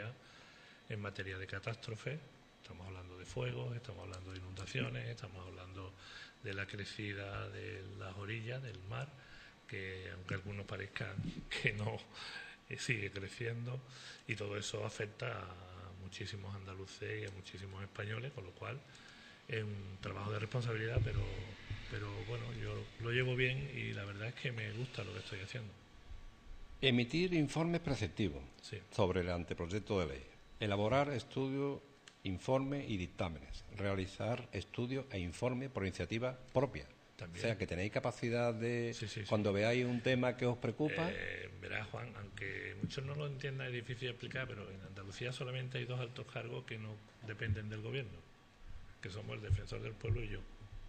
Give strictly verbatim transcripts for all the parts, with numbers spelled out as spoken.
Andalucía en materia de catástrofes. Estamos hablando de fuegos, estamos hablando de inundaciones, estamos hablando de la crecida de las orillas del mar, que aunque algunos parezcan que no, eh, sigue creciendo, y todo eso afecta a muchísimos andaluces y a muchísimos españoles, con lo cual es un trabajo de responsabilidad, pero, pero bueno, yo lo llevo bien y la verdad es que me gusta lo que estoy haciendo. Emitir informes preceptivos Sí. sobre el anteproyecto de ley. Elaborar estudios, informes y dictámenes. Realizar estudios e informes por iniciativa propia. También. O sea, que tenéis capacidad de, sí, sí, cuando sí. veáis un tema que os preocupa... Eh, verás, Juan, aunque muchos no lo entiendan, es difícil de explicar, pero en Andalucía solamente hay dos altos cargos que no dependen del gobierno, que somos el defensor del pueblo y yo.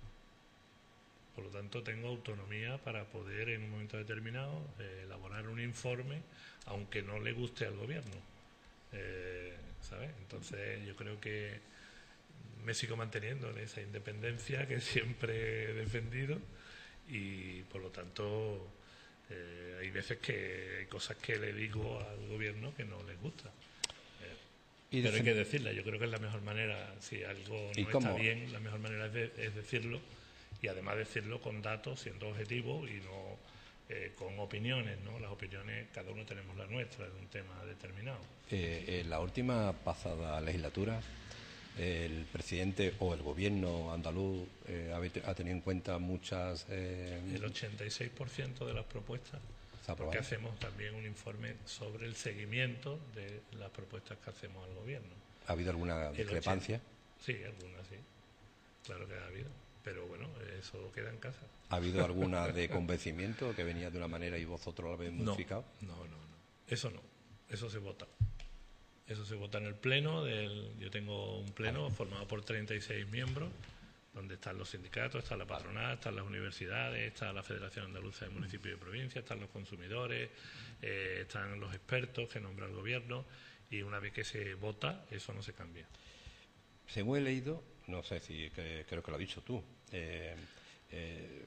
Por lo tanto, tengo autonomía para poder en un momento determinado eh, elaborar un informe, aunque no le guste al gobierno. Eh, ¿sabes? Entonces, yo creo que me sigo manteniendo en esa independencia que siempre he defendido y, por lo tanto, eh, hay veces que hay cosas que le digo al gobierno que no les gusta. Eh, y pero hay que decirla. Yo creo que es la mejor manera. Si algo no está bien, la mejor manera es, de, es decirlo. Y además decirlo con datos, siendo objetivo y no eh, con opiniones, ¿no? Las opiniones, cada uno tenemos la nuestra de un tema determinado. Eh, en la última pasada legislatura, el presidente o el gobierno andaluz eh, ha tenido en cuenta muchas... Eh, el ochenta y seis por ciento de las propuestas, porque hacemos también un informe sobre el seguimiento de las propuestas que hacemos al gobierno. ¿Ha habido alguna discrepancia? Sí, alguna, sí. Claro que ha habido. Pero bueno, eso queda en casa. ¿Ha habido alguna de convencimiento que venía de una manera y vosotros la habéis modificado? No, no, no, no. Eso no. Eso se vota. Eso se vota en el pleno. Del, yo tengo un pleno vale. formado por treinta y seis miembros, donde están los sindicatos, está la patronal, están las universidades, está la Federación Andaluza de Municipios y Provincias, están los consumidores, eh, están los expertos que nombra el gobierno, y una vez que se vota, eso no se cambia. Según he leído, no sé si que, creo que lo has dicho tú, eh, eh,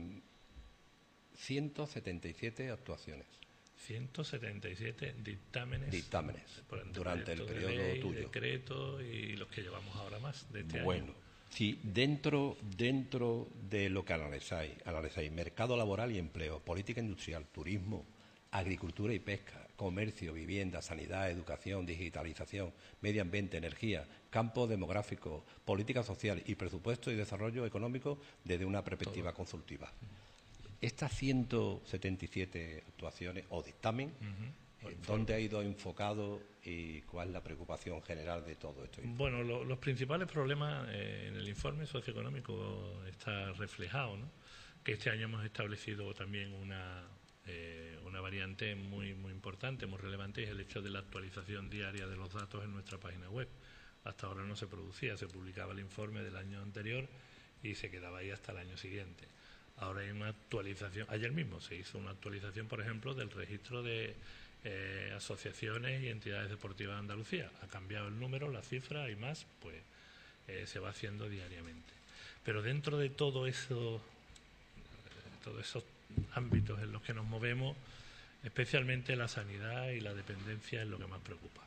ciento setenta y siete actuaciones. ciento setenta y siete dictámenes, dictámenes durante el periodo de ley, tuyo. Decretos y los que llevamos ahora más de este bueno, año. Si dentro, dentro de lo que analizáis, analizáis mercado laboral y empleo, política industrial, turismo, agricultura y pesca, comercio, vivienda, sanidad, educación, digitalización, medio ambiente, energía, campo demográfico, política social y presupuesto y desarrollo económico desde una perspectiva Todo. consultiva. Estas ciento setenta y siete actuaciones o dictamen, uh-huh. eh, ¿dónde ha ido enfocado y cuál es la preocupación general de todo esto? Bueno, lo, los principales problemas eh, en el informe socioeconómico está reflejado, ¿no? Que este año hemos establecido también una... Eh, una variante muy muy importante, muy relevante, es el hecho de la actualización diaria de los datos en nuestra página web. Hasta ahora no se producía, se publicaba el informe del año anterior y se quedaba ahí hasta el año siguiente. Ahora hay una actualización, ayer mismo se hizo una actualización, por ejemplo, del registro de eh, asociaciones y entidades deportivas de Andalucía. Ha cambiado el número, la cifra y más, pues eh, se va haciendo diariamente. Pero dentro de todo eso, eh, todos esos ámbitos en los que nos movemos, especialmente la sanidad y la dependencia es lo que más preocupa.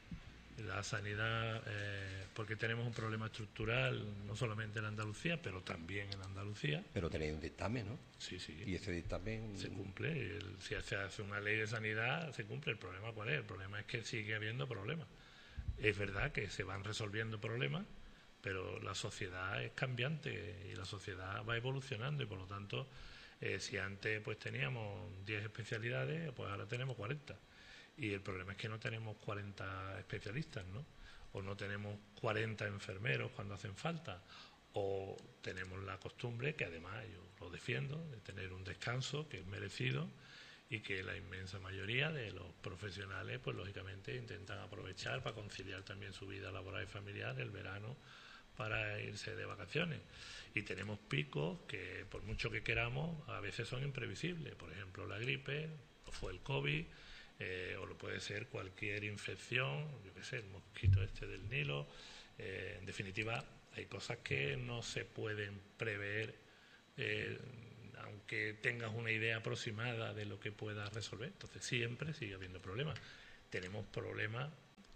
La sanidad, eh, porque tenemos un problema estructural no solamente en Andalucía, pero también en Andalucía. Pero tenéis un dictamen, ¿no? Sí, sí. Y ese dictamen se cumple. El, si se hace una ley de sanidad, se cumple. El problema, ¿cuál es? El problema es que sigue habiendo problemas. Es verdad que se van resolviendo problemas, pero la sociedad es cambiante y la sociedad va evolucionando y, por lo tanto, Eh, si antes pues teníamos diez especialidades, pues ahora tenemos cuarenta. Y el problema es que no tenemos cuarenta especialistas, ¿no? O no tenemos cuarenta enfermeros cuando hacen falta. O tenemos la costumbre, que además yo lo defiendo, de tener un descanso que es merecido y que la inmensa mayoría de los profesionales, pues lógicamente intentan aprovechar para conciliar también su vida laboral y familiar el verano, para irse de vacaciones. Y tenemos picos que, por mucho que queramos, a veces son imprevisibles. Por ejemplo, la gripe, o fue el COVID, eh, o lo puede ser cualquier infección, yo qué sé, el mosquito este del Nilo. Eh, en definitiva, hay cosas que no se pueden prever, eh, aunque tengas una idea aproximada de lo que puedas resolver. Entonces siempre sigue habiendo problemas. Tenemos problemas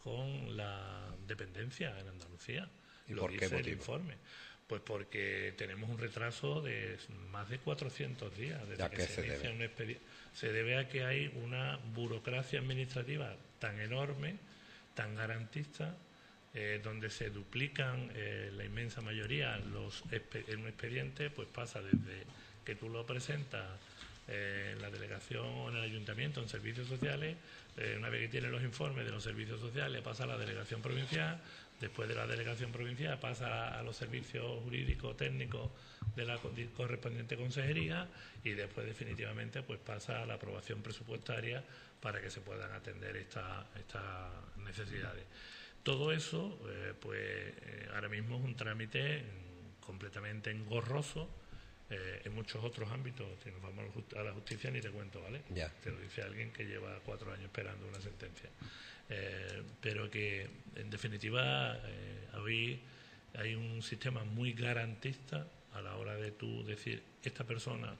con la dependencia en Andalucía. ¿Y lo por qué dice el motivo? informe. Pues porque tenemos un retraso de más de cuatrocientos días desde ¿A que qué se, se inicia debe? un expediente. Se debe a que hay una burocracia administrativa tan enorme, tan garantista, eh, donde se duplican eh, la inmensa mayoría los expe- en un expediente, pues pasa desde que tú lo presentas eh, en la delegación o en el ayuntamiento, en servicios sociales, eh, una vez que tiene los informes de los servicios sociales pasa a la delegación provincial, después de la delegación provincial pasa a, a los servicios jurídicos técnicos de la correspondiente consejería y después definitivamente pues pasa a la aprobación presupuestaria para que se puedan atender esta- estas necesidades. Todo eso eh, pues eh, ahora mismo es un trámite mm, completamente engorroso eh, en muchos otros ámbitos. Si nos vamos a la justicia ni te cuento, ¿vale? Ya. Te lo dice alguien que lleva cuatro años esperando una sentencia. Eh, pero que en definitiva eh, hoy hay un sistema muy garantista a la hora de tú decir esta persona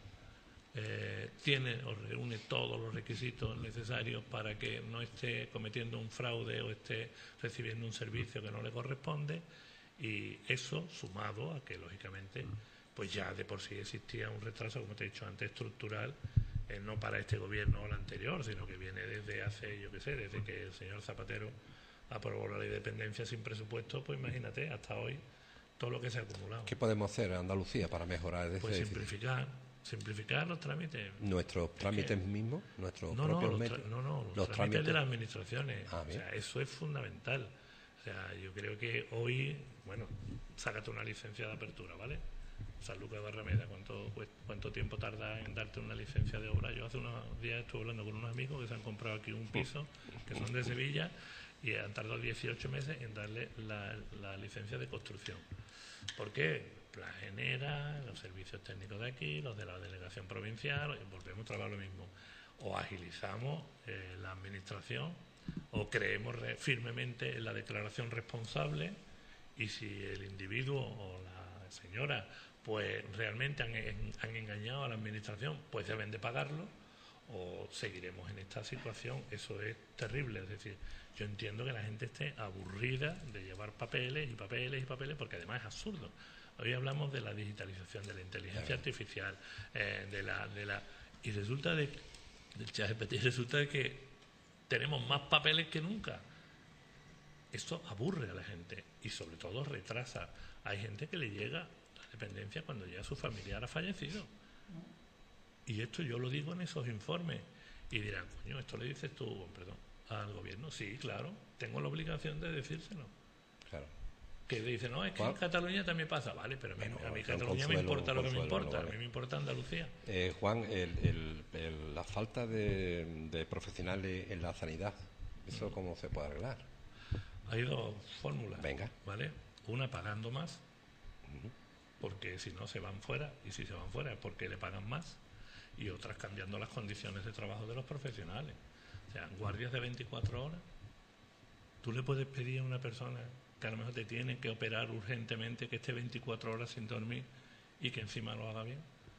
eh, tiene o reúne todos los requisitos necesarios para que no esté cometiendo un fraude o esté recibiendo un servicio que no le corresponde, y eso sumado a que lógicamente pues ya de por sí existía un retraso, como te he dicho antes, estructural, eh, no para este gobierno o el anterior, sino que viene desde hace, yo qué sé, desde que el señor Zapatero aprobó la ley de dependencia sin presupuesto, pues imagínate, hasta hoy, todo lo que se ha acumulado. ¿Qué podemos hacer en Andalucía para mejorar ese Pues déficit? simplificar, simplificar los trámites. ¿Nuestros Es trámites que- mismos? ¿Nuestros No, no, propios los, tra- métodos? no, no, los Los trámites, trámites- de las administraciones. Ah, o bien. sea, eso es fundamental. O sea, yo creo que hoy, bueno, sácate una licencia de apertura, ¿vale? San Lucas de Barrameda, ¿cuánto, cuest- ¿cuánto tiempo tarda en darte una licencia de obra? Yo hace unos días estuve hablando con unos amigos que se han comprado aquí un piso, que son de Sevilla, y han tardado dieciocho meses en darle la, la licencia de construcción. ¿Por qué? La genera, los servicios técnicos de aquí, los de la delegación provincial, y volvemos a trabajar lo mismo. O agilizamos eh, la administración, o creemos re- firmemente en la declaración responsable, y si el individuo o la señora pues realmente han, en- han engañado a la administración, pues deben de pagarlo, o seguiremos en esta situación. Eso es terrible. Es decir, yo entiendo que la gente esté aburrida de llevar papeles y papeles y papeles, porque además es absurdo. Hoy hablamos de la digitalización, de la inteligencia artificial, eh, de la, de la y resulta de del ChatGPT, resulta de que tenemos más papeles que nunca. Esto aburre a la gente y sobre todo retrasa. Hay gente que le llega la dependencia cuando ya su familiar ha fallecido. Y esto yo lo digo en esos informes. Y dirán, coño, esto le dices tú, perdón, al gobierno. Sí, claro, tengo la obligación de decírselo. Claro. Que dice, no, es que Juan. en Cataluña también pasa. Vale, pero a mí, Bueno, a mí es un Cataluña me consuelo, importa un lo que me consuelo, importa. vale. A mí me importa Andalucía. Eh, Juan, el, el- el- la falta de, de profesionales en la sanidad, ¿eso cómo se puede arreglar? Hay dos fórmulas. Venga. ¿Vale? Una pagando más, porque si no se van fuera, y si se van fuera es porque le pagan más, y otras cambiando las condiciones de trabajo de los profesionales. O sea, guardias de veinticuatro horas. Tú le puedes pedir a una persona que a lo mejor te tiene que operar urgentemente, que esté veinticuatro horas sin dormir y que encima lo haga bien,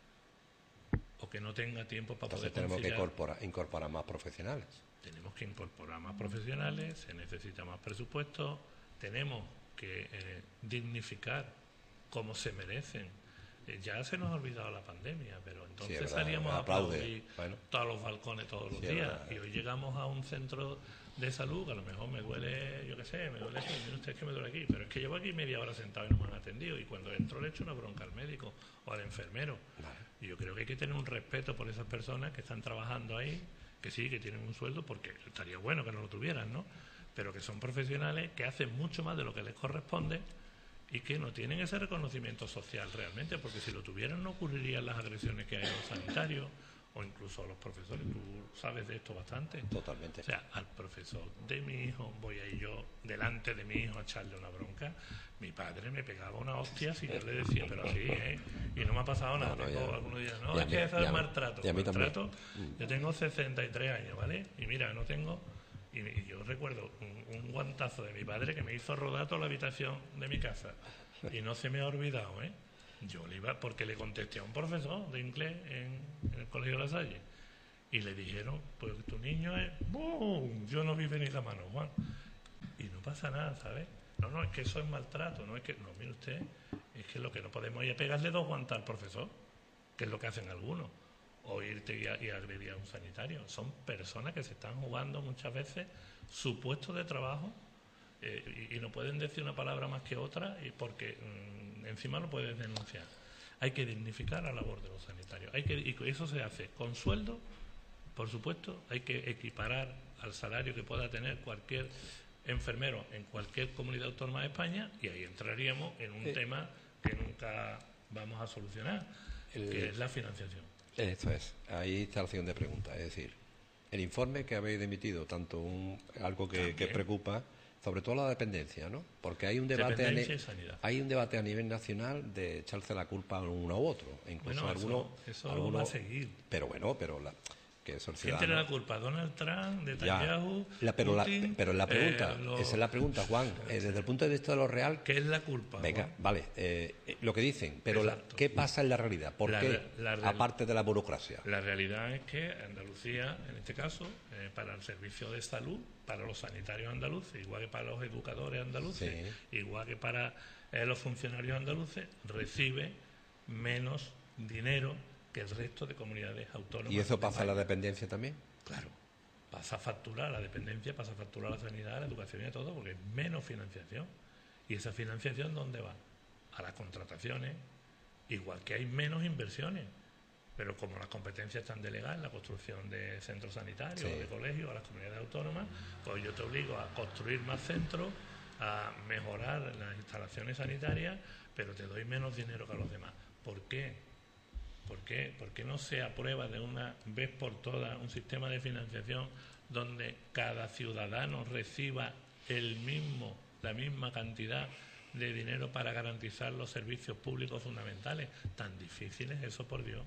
o que no tenga tiempo para Entonces poder tenemos que conciliar. incorporar, incorporar más profesionales. Tenemos que incorporar más profesionales, se necesita más presupuesto, tenemos que eh, dignificar como se merecen. Eh, ya se nos ha olvidado la pandemia, pero entonces Sí, es verdad, salíamos a aplaude. aplaudir Bueno. todos los balcones todos los Sí, es días, verdad. y hoy llegamos a un centro de salud que a lo mejor me duele, yo qué sé, me duele aquí, mire usted que me duele aquí, pero es que llevo aquí media hora sentado y no me han atendido, y cuando entro le echo una bronca al médico o al enfermero. Vale. Y yo creo que hay que tener un respeto por esas personas que están trabajando ahí, que sí, que tienen un sueldo, porque estaría bueno que no lo tuvieran, ¿no? Pero que son profesionales que hacen mucho más de lo que les corresponde y que no tienen ese reconocimiento social realmente, porque si lo tuvieran no ocurrirían las agresiones que hay a los sanitarios o incluso a los profesores. Tú sabes de esto bastante. Totalmente. O sea, al profesor de mi hijo, voy a ir yo delante de mi hijo a echarle una bronca. Mi padre me pegaba una hostia si yo le decía, pero sí, ¿eh? Y no me ha pasado nada. No, no, Tengo ya. algunos días, no, Y a es mí- que eso y a es mí- maltrato. y a mí también. Maltrato. Yo tengo sesenta y tres años, ¿vale? Y mira, no tengo... Y, y yo recuerdo un, un guantazo de mi padre que me hizo rodar toda la habitación de mi casa. Y no se me ha olvidado, ¿eh? Yo le iba, porque le contesté a un profesor de inglés en, en el Colegio de La Salle. Y le dijeron, pues tu niño es... ¡Bum! Yo no vi venir la mano, Juan. pasa nada, ¿sabes? No, no, es que eso es maltrato, no es que, no, mire usted, es que lo que no podemos es pegarle dos guantas al profesor, que es lo que hacen algunos, o irte y, a, y agredir a un sanitario. Son personas que se están jugando muchas veces su puesto de trabajo eh, y, y no pueden decir una palabra más que otra y porque mmm, encima lo puedes denunciar. Hay que dignificar la labor de los sanitarios. Hay que, y eso se hace con sueldo, por supuesto, hay que equiparar al salario que pueda tener cualquier enfermero en cualquier comunidad autónoma de España y ahí entraríamos en un eh, tema que nunca vamos a solucionar, el, que es la financiación. Esto es, ahí está la siguiente pregunta, es decir, el informe que habéis emitido, tanto un, algo que, que preocupa, sobre todo la dependencia, ¿no? Porque hay un debate a ne- hay un debate a nivel nacional de echarse la culpa a uno u otro, e incluso bueno, algunos, eso, eso algunos, va a seguir. Pero bueno, pero la, que eso el ¿Quién tiene la culpa? ¿Donald Trump, Netanyahu, la, pero, Putin? La, pero la pregunta, eh, lo... esa es la pregunta, Juan, eh, desde el punto de vista de lo real... ¿Qué es la culpa? Venga, Juan? vale, eh, lo que dicen, pero la, ¿qué pasa en la realidad? ¿Por la, qué? La real... Aparte de la burocracia. La realidad es que Andalucía, en este caso, eh, para el servicio de salud, para los sanitarios andaluces, igual que para los educadores andaluces, sí. igual que para eh, los funcionarios andaluces, recibe menos dinero que el resto de comunidades autónomas. ¿Y eso pasa en la dependencia también? Claro, pasa a facturar la dependencia, pasa a facturar la sanidad, la educación y todo, porque es menos financiación. ¿Y esa financiación dónde va? A las contrataciones, igual que hay menos inversiones. Pero como las competencias están delegadas en la construcción de centros sanitarios, sí. de colegios, a las comunidades autónomas, pues yo te obligo a construir más centros, a mejorar las instalaciones sanitarias, pero te doy menos dinero que a los demás. ¿Por qué? ¿Por qué? ¿Por qué no se aprueba de una vez por todas un sistema de financiación donde cada ciudadano reciba el mismo, la misma cantidad de dinero para garantizar los servicios públicos fundamentales? ¿Tan difícil es eso, por Dios?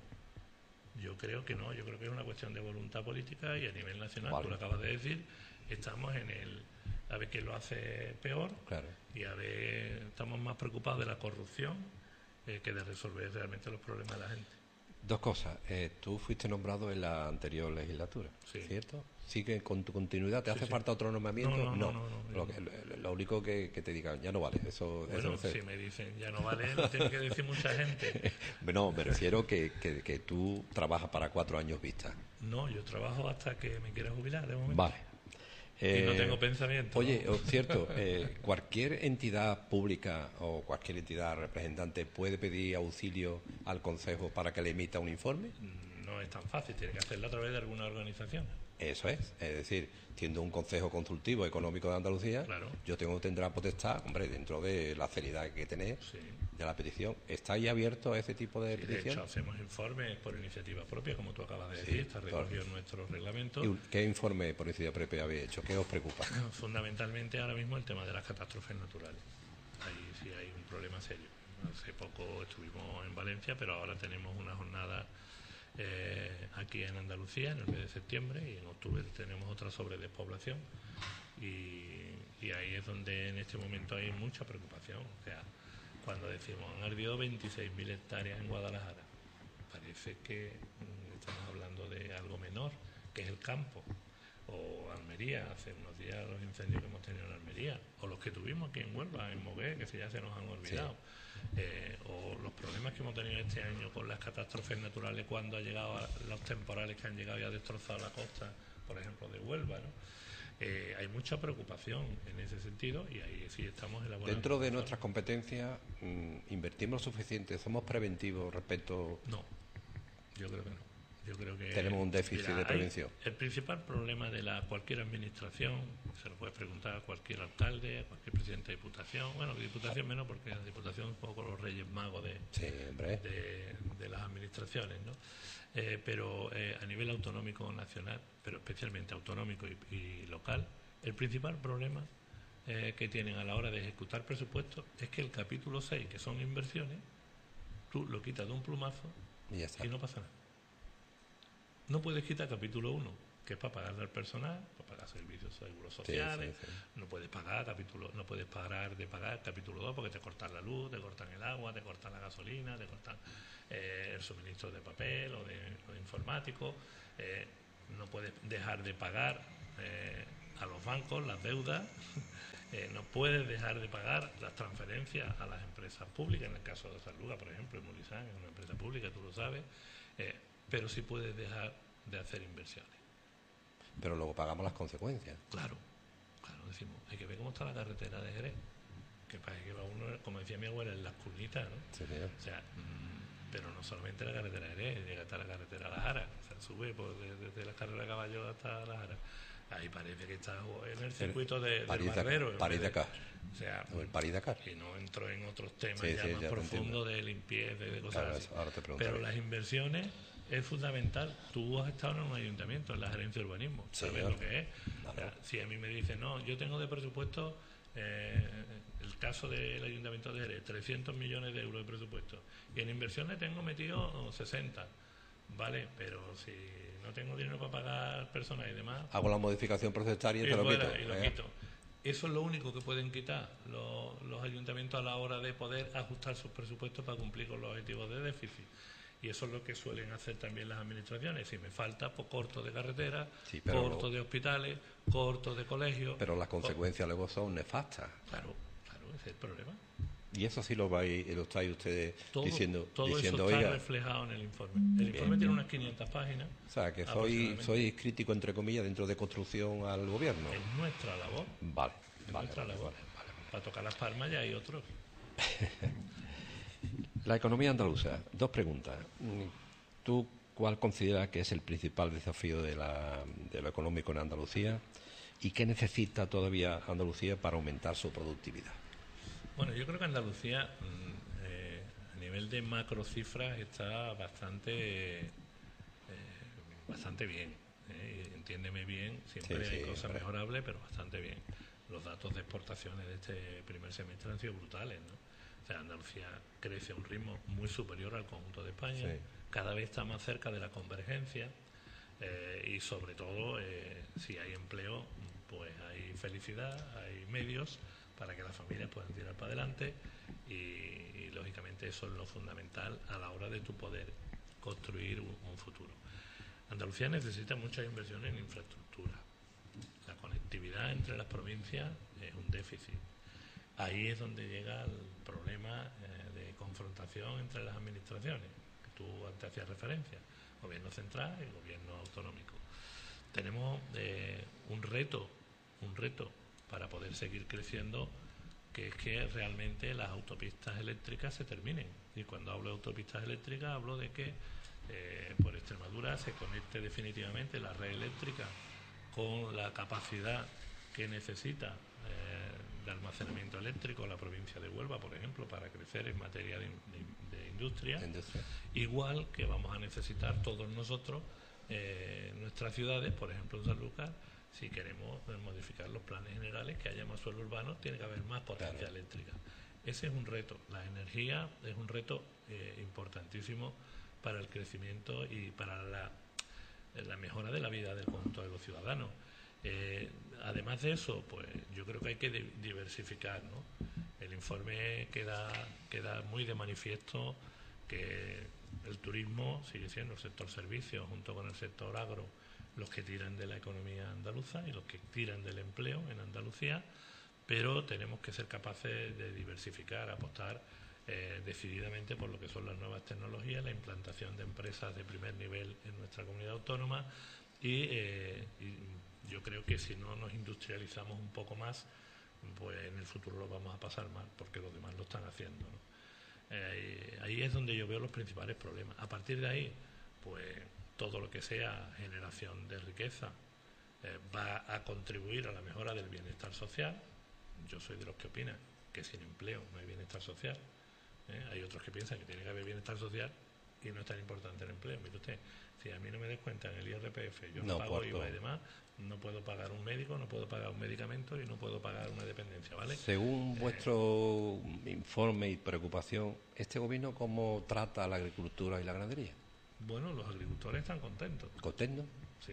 Yo creo que no, yo creo que es una cuestión de voluntad política y a nivel nacional, vale. Tú lo acabas de decir, estamos en el... a ver quién lo hace peor, claro. Y a ver, estamos más preocupados de la corrupción eh, que de resolver realmente los problemas de la gente. Dos cosas. Eh, tú fuiste nombrado en la anterior legislatura, sí. ¿Cierto? ¿Sigue con tu continuidad? ¿Te sí, hace sí. falta otro nombramiento? No, no, no. no, no, no lo, que, lo, lo único que, que te digan, ya no vale. Eso, bueno, eso si me dicen ya no vale, lo tiene que decir mucha gente. No, me refiero que, que, que tú trabajas para cuatro años vista. No, yo trabajo hasta que me quiera jubilar, de momento. Vale. Eh, y no tengo pensamiento. Oye, ¿no? cierto, eh, cualquier entidad pública o cualquier entidad representante puede pedir auxilio al Consejo para que le emita un informe. No es tan fácil, tiene que hacerlo a través de alguna organización. Eso es, es decir, siendo un Consejo Consultivo Económico de Andalucía, claro. Yo tengo que tendrá potestad, hombre, dentro de la seriedad que hay que tener sí. de la petición. ¿Está ahí abierto a ese tipo de sí, petición? De hecho, hacemos informes por iniciativa propia, como tú acabas de decir, sí, está recogido en nuestro reglamento. ¿Y qué informe por iniciativa propia habéis hecho? ¿Qué os preocupa? Fundamentalmente ahora mismo el tema de las catástrofes naturales. Ahí sí hay un problema serio. Hace poco estuvimos en Valencia, pero ahora tenemos una jornada eh, aquí en Andalucía en el mes de septiembre y en octubre tenemos otra sobre despoblación y, y ahí es donde en este momento hay mucha preocupación. O sea, cuando decimos han ardido veintiséis mil hectáreas en Guadalajara, parece que mm, estamos hablando de algo menor, que es el campo. O Almería, hace unos días los incendios que hemos tenido en Almería, o los que tuvimos aquí en Huelva, en Mogué, que ya se nos han olvidado, sí. eh, o los problemas que hemos tenido este año con las catástrofes naturales cuando ha llegado a los temporales que han llegado y ha destrozado la costa, por ejemplo, de Huelva, ¿no? Eh, hay mucha preocupación en ese sentido y ahí sí estamos elaborando. Dentro de nuestras competencias, mmm, ¿invertimos lo suficiente? ¿Somos preventivos respecto...? No, yo creo que no. Yo creo que tenemos un déficit mira, de prevención. El principal problema de la cualquier administración, se lo puedes preguntar a cualquier alcalde, a cualquier presidente de diputación, bueno, de diputación menos porque la diputación es un poco los reyes magos de, sí, hombre. de, de las administraciones, ¿no? Eh, pero eh, a nivel autonómico nacional, pero especialmente autonómico y, y local, el principal problema eh, que tienen a la hora de ejecutar presupuestos es que el capítulo seis, que son inversiones, tú lo quitas de un plumazo y, ya está. Y no pasa nada. No puedes quitar capítulo uno, que es para pagarle al personal, para pagar servicios seguros sociales, sí, sí, sí. No puedes pagar capítulo, no puedes parar de pagar capítulo dos porque te cortan la luz, te cortan el agua, te cortan la gasolina, te cortan eh, el suministro de papel o de, o de informático, eh, no puedes dejar de pagar eh, a los bancos las deudas Eh, no puedes dejar de pagar las transferencias a las empresas públicas, en el caso de Sanluga, por ejemplo, en Mulisán es una empresa pública, tú lo sabes, eh, pero sí puedes dejar de hacer inversiones. Pero luego pagamos las consecuencias. Claro, claro, decimos, hay que ver cómo está la carretera de Jerez, que parece que va uno, como decía mi abuela, en las curnitas, ¿no? Sí, señor. O sea, mmm, pero no solamente la carretera de Jerez, llega hasta la carretera La Jara, o sea, sube por, desde, desde la carrera de caballo hasta La Jara. Ahí parece que está en el circuito de, del París Barbero. De, París de Dakar. O sea, o el París de Dakar. Y no entro en otros temas sí, ya sí, más ya profundos de limpieza, de, de cosas claro, así. Ahora te Pero las inversiones es fundamental. Tú has estado en un ayuntamiento, en la gerencia de urbanismo, sabes Señor. lo que es. O sea, si a mí me dicen, no, yo tengo de presupuesto, eh, el caso del ayuntamiento de Jerez, trescientos millones de euros de presupuesto, y en inversiones tengo metido sesenta, vale, pero si no tengo dinero para pagar personas y demás, hago la modificación presupuestaria y, y te lo fuera, quito. Y lo quito. Eso es lo único que pueden quitar los, los ayuntamientos a la hora de poder ajustar sus presupuestos para cumplir con los objetivos de déficit. Y eso es lo que suelen hacer también las administraciones. Si me falta, pues corto de carreteras, sí, corto lo... de hospitales, corto de colegios. Pero las consecuencias luego son nefastas. Claro, claro, ese es el problema. Y eso sí lo, vais, lo estáis ustedes todo, diciendo. Todo diciendo, eso está oiga, reflejado en el informe. El bien, informe tiene unas quinientas páginas. O sea, que sois, sois crítico, entre comillas, dentro de construcción al gobierno. Es nuestra labor. Vale, es vale, nuestra vale, labor. vale, vale, vale. Para tocar las palmas ya hay otros. La economía andaluza. Dos preguntas. ¿Tú cuál consideras que es el principal desafío de, la, de lo económico en Andalucía? ¿Y qué necesita todavía Andalucía para aumentar su productividad? Bueno, yo creo que Andalucía, eh, a nivel de macro cifras, está bastante, eh, bastante bien. Eh, entiéndeme bien, siempre sí, hay sí, cosas hombre. mejorables, pero bastante bien. Los datos de exportaciones de este primer semestre han sido brutales, ¿no? O sea, Andalucía crece a un ritmo muy superior al conjunto de España, Sí. cada vez está más cerca de la convergencia eh, y sobre todo, eh, si hay empleo, pues hay felicidad, hay medios para que las familias puedan tirar para adelante y, y lógicamente eso es lo fundamental a la hora de tu poder construir un, un futuro. Andalucía necesita muchas inversiones en infraestructura. La conectividad entre las provincias es un déficit. Ahí es donde llega el problema eh, de confrontación entre las administraciones, que tú antes hacías referencia, gobierno central y gobierno autonómico. Tenemos eh, un reto, un reto para poder seguir creciendo, que es que realmente las autopistas eléctricas se terminen. Y cuando hablo de autopistas eléctricas hablo de que eh, por Extremadura se conecte definitivamente la red eléctrica con la capacidad que necesita eh, de almacenamiento eléctrico la provincia de Huelva, por ejemplo, para crecer en materia de, de, de industria. industria. Igual que vamos a necesitar todos nosotros eh, nuestras ciudades, por ejemplo en Sanlúcar, si queremos modificar los planes generales, que haya más suelo urbano, tiene que haber más potencia claro. eléctrica. Ese es un reto. La energía es un reto eh, importantísimo para el crecimiento y para la, la mejora de la vida del conjunto de los ciudadanos. Eh, además de eso, pues yo creo que hay que diversificar, ¿no? El informe queda, queda muy de manifiesto que el turismo sigue siendo el sector servicios junto con el sector agro los que tiran de la economía andaluza y los que tiran del empleo en Andalucía, pero tenemos que ser capaces de diversificar, apostar eh, decididamente por lo que son las nuevas tecnologías, la implantación de empresas de primer nivel en nuestra comunidad autónoma y, eh, y yo creo que si no nos industrializamos un poco más, pues en el futuro lo vamos a pasar mal, porque los demás lo están haciendo, ¿no? Eh, ahí es donde yo veo los principales problemas. A partir de ahí, pues todo lo que sea generación de riqueza eh, va a contribuir a la mejora del bienestar social. Yo soy de los que opinan que sin empleo no hay bienestar social. ¿eh? Hay otros que piensan que tiene que haber bienestar social y no es tan importante el empleo. Mire usted, si a mí no me descuentan el I R P F, yo no, no pago I V A y demás, no puedo pagar un médico, no puedo pagar un medicamento y no puedo pagar una dependencia, ¿vale? Según eh, vuestro informe y preocupación, ¿este gobierno cómo trata a la agricultura y la ganadería? Bueno, los agricultores están contentos. ¿Contentos? Sí.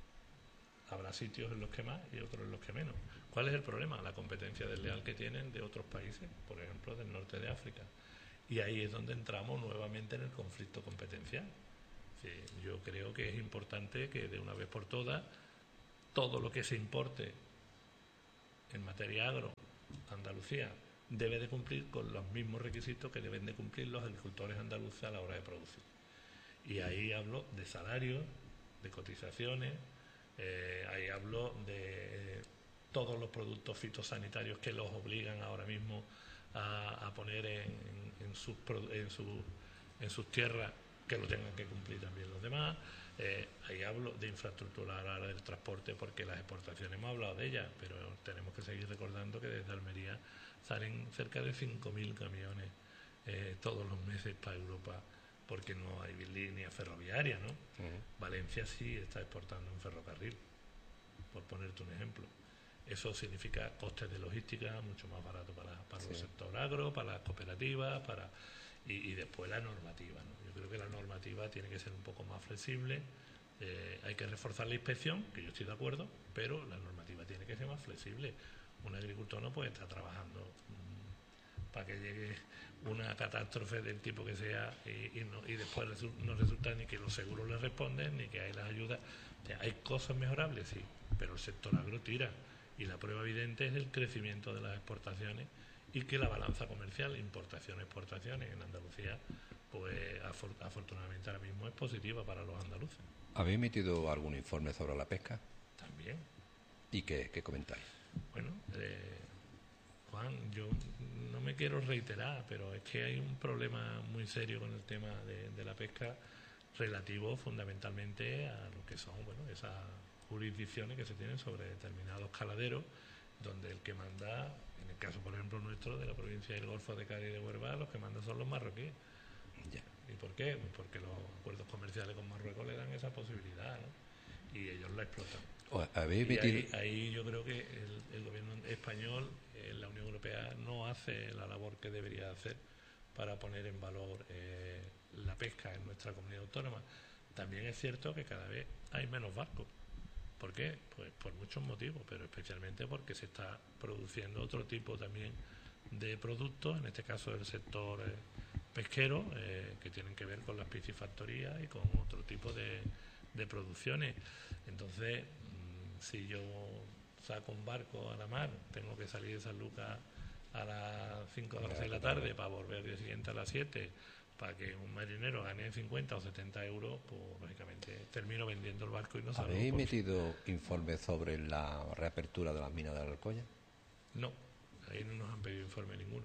Habrá sitios en los que más y otros en los que menos. ¿Cuál es el problema? La competencia desleal que tienen de otros países, por ejemplo, del norte de África. Y ahí es donde entramos nuevamente en el conflicto competencial. Sí, yo creo que es importante que de una vez por todas todo lo que se importe en materia agro Andalucía debe de cumplir con los mismos requisitos que deben de cumplir los agricultores andaluces a la hora de producir. Y ahí hablo de salarios, de cotizaciones, eh, ahí hablo de eh, todos los productos fitosanitarios que los obligan ahora mismo a, a poner en, en, sus, en, su, en sus tierras, que lo tengan que cumplir también los demás. Eh, ahí hablo de infraestructura a la hora del transporte, porque las exportaciones hemos hablado de ellas, pero tenemos que seguir recordando que desde Almería salen cerca de cinco mil camiones eh, todos los meses para Europa, porque no hay línea ferroviaria, ¿no? Uh-huh. Valencia sí está exportando un ferrocarril, por ponerte un ejemplo. Eso significa costes de logística mucho más barato para, para sí. el sector agro, para las cooperativas, para y, y después la normativa, ¿no? Yo creo que la normativa tiene que ser un poco más flexible. Eh, hay que reforzar la inspección, que yo estoy de acuerdo, pero la normativa tiene que ser más flexible. Un agricultor no puede estar trabajando mmm, para que llegue una catástrofe del tipo que sea y, y, no, y después resu- no resulta ni que los seguros le responden ni que hay las ayudas. O sea, hay cosas mejorables, sí, pero el sector agro tira, y la prueba evidente es el crecimiento de las exportaciones y que la balanza comercial, importaciones, exportaciones en Andalucía, pues afor- afortunadamente ahora mismo es positiva para los andaluces. ¿Habéis emitido algún informe sobre la pesca? También. ¿Y qué, qué comentáis? Bueno, eh, Juan, yo no me quiero reiterar, pero es que hay un problema muy serio con el tema de, de la pesca, relativo fundamentalmente a lo que son, bueno, esas jurisdicciones que se tienen sobre determinados caladeros, donde el que manda, en el caso por ejemplo nuestro de la provincia del Golfo de Cádiz y de Huelva, los que mandan son los marroquíes. Ya. ¿Y por qué? Pues porque los acuerdos comerciales con Marruecos le dan esa posibilidad, ¿no? Y ellos la explotan. ¿Habéis y ahí, metido... ahí yo creo que el, el gobierno español, eh, la Unión Europea, no hace la labor que debería hacer para poner en valor eh, la pesca en nuestra comunidad autónoma. También es cierto que cada vez hay menos barcos. ¿Por qué? Pues por muchos motivos, pero especialmente porque se está produciendo otro tipo también de productos, en este caso del sector eh, pesquero, eh, que tienen que ver con las piscifactorías y con otro tipo de, de producciones. Entonces, mmm, si yo saco un barco a la mar, tengo que salir de San Lucas a las cinco de las seis de la tarde para volver al día siguiente a las siete, para que un marinero gane cincuenta o setenta euros, pues lógicamente termino vendiendo el barco y no salgo. ¿Habéis emitido informes sobre la reapertura de las minas de Alcoya? No, ahí no nos han pedido informe ninguno.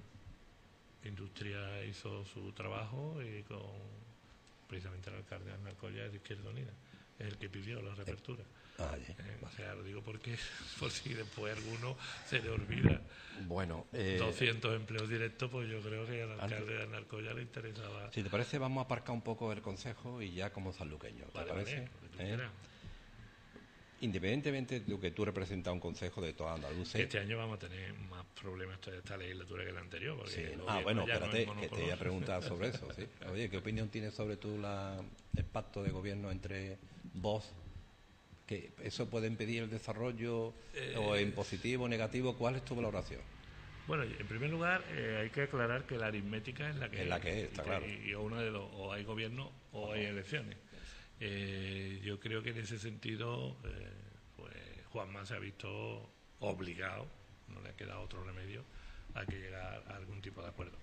Industria hizo su trabajo y con precisamente el alcalde de Alcoya es de Izquierda Unida, es el que pidió la reapertura. Ah, yeah. eh, o sea, lo digo porque por si después alguno se le olvida. Bueno, eh, doscientos empleos directos, pues yo creo que al alcalde de Alcoya le interesaba. Si te parece, vamos a aparcar un poco el consejo y ya como sanluqueño, ¿te vale, parece? Vale, ¿Eh? Independientemente de que tú representas un consejo de toda Andalucía. Este año vamos a tener más problemas de esta legislatura que la anterior. Porque sí. Ah, bueno, espérate, no que te iba a preguntar sobre eso. ¿sí? Oye, ¿qué opinión tienes sobre tú la, el pacto de gobierno entre Vox? ¿Que eso puede impedir el desarrollo eh, o en positivo o negativo? ¿Cuál es tu valoración? Bueno, en primer lugar, eh, hay que aclarar que la aritmética es la que es. La que es, está y, claro. Y, y uno de los, o hay gobierno o hay elecciones. Eh, yo creo que en ese sentido, eh, pues Juanma se ha visto obligado, no le ha quedado otro remedio, a que llegar a algún tipo de acuerdo.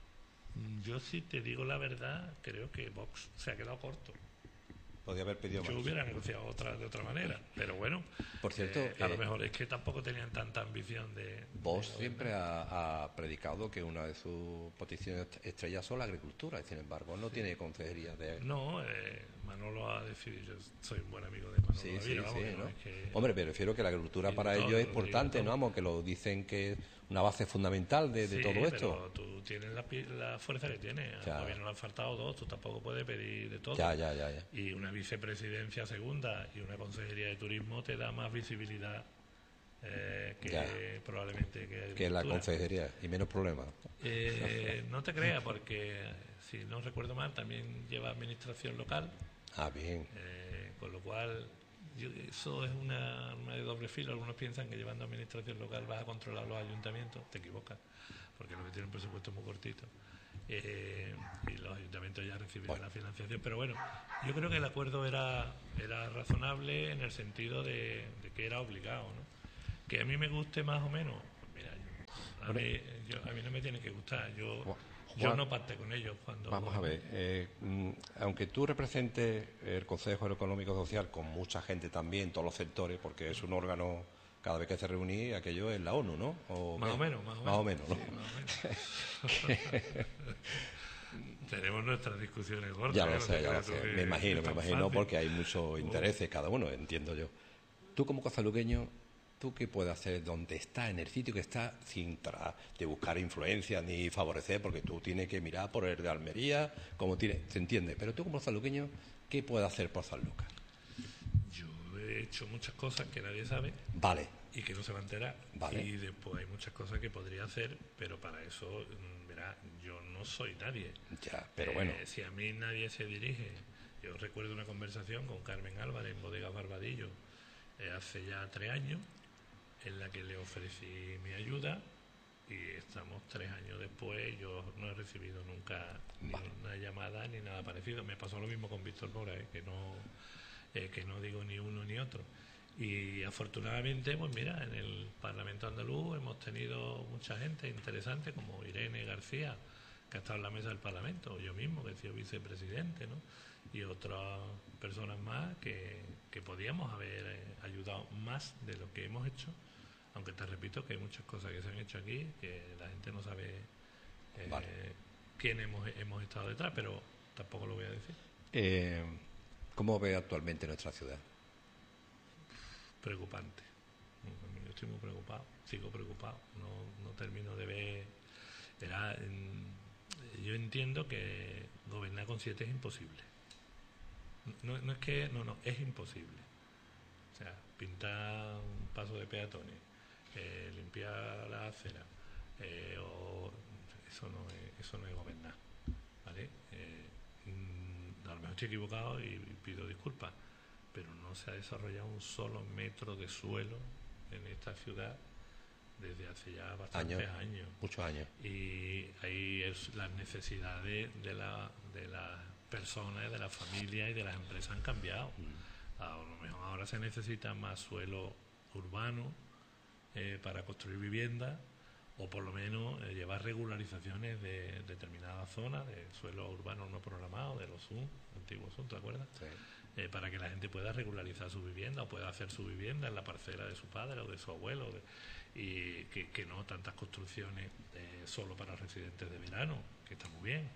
Yo, si te digo la verdad, creo que Vox se ha quedado corto. Podía haber pedido Yo más. hubiera negociado otra de otra manera, pero bueno, por cierto, eh, a eh, lo mejor es que tampoco tenían tanta ambición de... Vox de siempre ha, ha predicado que una de sus peticiones estrellas son la agricultura, y sin embargo no sí. tiene consejería de... No, eh, Manolo ha decidido, yo soy un buen amigo de Manolo sí, Ávila, sí, vamos, sí, que ¿no? no es que... Hombre, me refiero que la agricultura para ellos es importante, ¿no? Vamos, que lo dicen que es una base fundamental de, de sí, todo esto. Pero tú tienes la, la fuerza que tienes, al gobierno le han faltado dos, tú tampoco puedes pedir de todo. Ya, ya, ya, ya. Y una vicepresidencia segunda y una consejería de turismo te da más visibilidad eh, que ya. probablemente que, que la consejería y menos problemas. Eh, no te creas, porque si no recuerdo mal también lleva administración local. Ah, bien. Eh, con lo cual yo, eso es una, una de doble filo. Algunos piensan que llevando administración local vas a controlar los ayuntamientos. Te equivocas, porque lo que tienen un presupuesto muy cortito. Eh, y los ayuntamientos ya reciben bueno. la financiación, pero bueno, yo creo que el acuerdo era era razonable en el sentido de, de que era obligado, ¿no? Que a mí me guste más o menos, pues mira, yo, mí, yo, a mí no me tiene que gustar. Yo, Juan, yo no pacté con ellos cuando... Vamos a ver, eh, aunque tú representes el Consejo Económico y Social con mucha gente también, todos los sectores, porque es un órgano, cada vez que se reúne, aquello es la ONU, ¿no? ¿O más, o menos, más o menos, más o menos. ¿no? Sí, más o menos. Tenemos nuestras discusiones gordas. Ya lo ¿eh? sé, ya lo sé. Me imagino, me imagino, fácil. Porque hay muchos intereses cada uno, entiendo yo. Tú como cozaluqueño, ¿tú qué puedes hacer donde está, en el sitio que está, sin tra de buscar influencia ni favorecer? Porque tú tienes que mirar por el de Almería, como tiene, se entiende. Pero tú como cozaluqueño, ¿qué puedes hacer por San Lucas? Yo he hecho muchas cosas que nadie sabe. Vale. Y que no se va a enterar. Vale. Y después hay muchas cosas que podría hacer, pero para eso, verá, yo no soy nadie. Ya, pero eh, bueno. Si a mí nadie se dirige. Yo recuerdo una conversación con Carmen Álvarez en Bodegas Barbadillo eh, hace ya tres años, en la que le ofrecí mi ayuda, y estamos tres años después. Yo no he recibido nunca vale. ni una llamada ni nada parecido. Me pasó lo mismo con Víctor Mora, eh, que no eh, que no digo ni uno ni otro. Y afortunadamente, pues mira, en el Parlamento andaluz hemos tenido mucha gente interesante, como Irene García, que ha estado en la mesa del Parlamento, yo mismo, que he sido vicepresidente, ¿no? Y otras personas más que, que podíamos haber eh, ayudado más de lo que hemos hecho, aunque te repito que hay muchas cosas que se han hecho aquí que la gente no sabe eh, vale. quién hemos, hemos estado detrás, pero tampoco lo voy a decir. Eh, ¿Cómo ve actualmente nuestra ciudad? Preocupante. Yo estoy muy preocupado, sigo preocupado, no, no termino de ver. Era, yo entiendo que gobernar con siete es imposible. No, no es que, no, no, es imposible. O sea, pintar un paso de peatones, eh, limpiar la acera, eh, o, eso no es, eso no es gobernar, ¿vale? Eh, a lo mejor estoy equivocado y, y pido disculpas, pero no se ha desarrollado un solo metro de suelo en esta ciudad desde hace ya bastantes años, años. muchos años. Y ahí es las necesidades de la de las personas, de las familias y de las empresas han cambiado. Mm. A lo mejor ahora se necesita más suelo urbano eh, para construir viviendas, o por lo menos eh, llevar regularizaciones de determinadas zonas de suelo urbano no programado, de los S U M, antiguos S U M, ¿te acuerdas? Sí. Eh, para que la gente pueda regularizar su vivienda o pueda hacer su vivienda en la parcela de su padre o de su abuelo, de, y que, que no tantas construcciones eh, solo para residentes de verano, que está muy bien.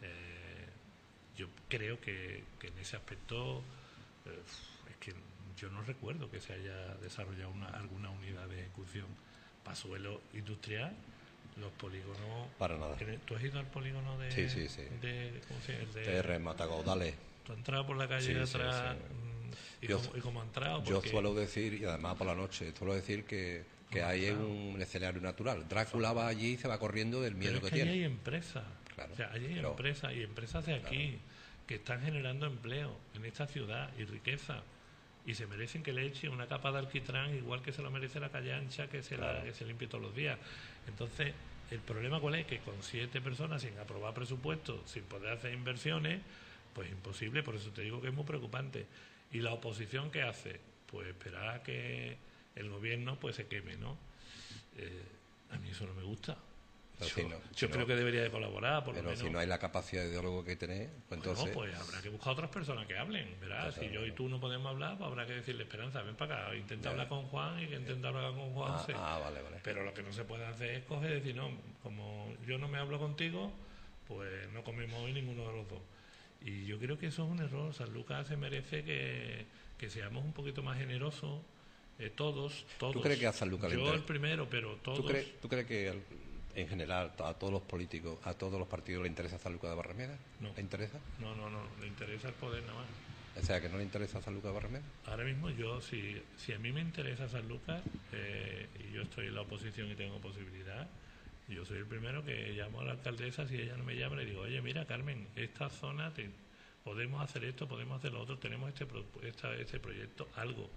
Eh, yo creo que, que en ese aspecto eh, es que yo no recuerdo que se haya desarrollado una, alguna unidad de ejecución para suelo industrial. Los polígonos... Para nada. ¿Tú has ido al polígono de... Sí, sí, sí. De, ¿cómo se llama? De, T R Matacaudales. Tú has entrado por la calle sí, de atrás sí, sí. y, yo, cómo, y cómo has entrado. Yo suelo decir, y además por la noche, suelo decir que, que ahí es un escenario natural. Drácula va allí y se va corriendo del miedo pero es que, que tiene. Allí hay empresas. Claro, o sea, allí hay pero, empresas y empresas de aquí claro. que están generando empleo en esta ciudad y riqueza. Y se merecen que le eche una capa de alquitrán igual que se lo merece la calle ancha que se, claro. la, que se limpie todos los días. Entonces, el problema cuál es, que con siete personas sin aprobar presupuestos, sin poder hacer inversiones, pues imposible. Por eso te digo que es muy preocupante. ¿Y la oposición qué hace? Pues esperar a que el gobierno pues se queme, ¿no? Eh, a mí eso no me gusta. Yo, si no, yo si creo no, que debería de colaborar, por pero lo menos. Si no hay la capacidad de diálogo que tener, pues bueno, entonces... pues habrá que buscar otras personas que hablen, ¿verdad? Si yo y tú no podemos hablar, pues habrá que decirle, Esperanza, ven para acá, intenta hablar con Juan y que intenta hablar con Juan. Ah, sí. ah, vale, vale. Pero lo que no se puede hacer es coger y decir, no, como yo no me hablo contigo, pues no comemos hoy ninguno de los dos. Y yo creo que eso es un error. San Lucas se merece que, que seamos un poquito más generosos, eh, todos, todos. ¿Tú crees que a San Lucas yo le interesa? el primero, pero todos. ¿Tú crees, ¿tú crees que el, en general a todos los políticos, a todos los partidos le interesa San Lucas de Barrameda? No. ¿Le interesa? No, no, no, le interesa el poder nada más. O sea, que no le interesa San Lucas de Barrameda. Ahora mismo yo, si, si a mí me interesa San Lucas, eh, y yo estoy en la oposición y tengo posibilidad, yo soy el primero que llamo a la alcaldesa. Si ella no me llama, le digo, oye, mira, Carmen, esta zona, te, podemos hacer esto, podemos hacer lo otro, tenemos este, pro, esta, este proyecto, algo.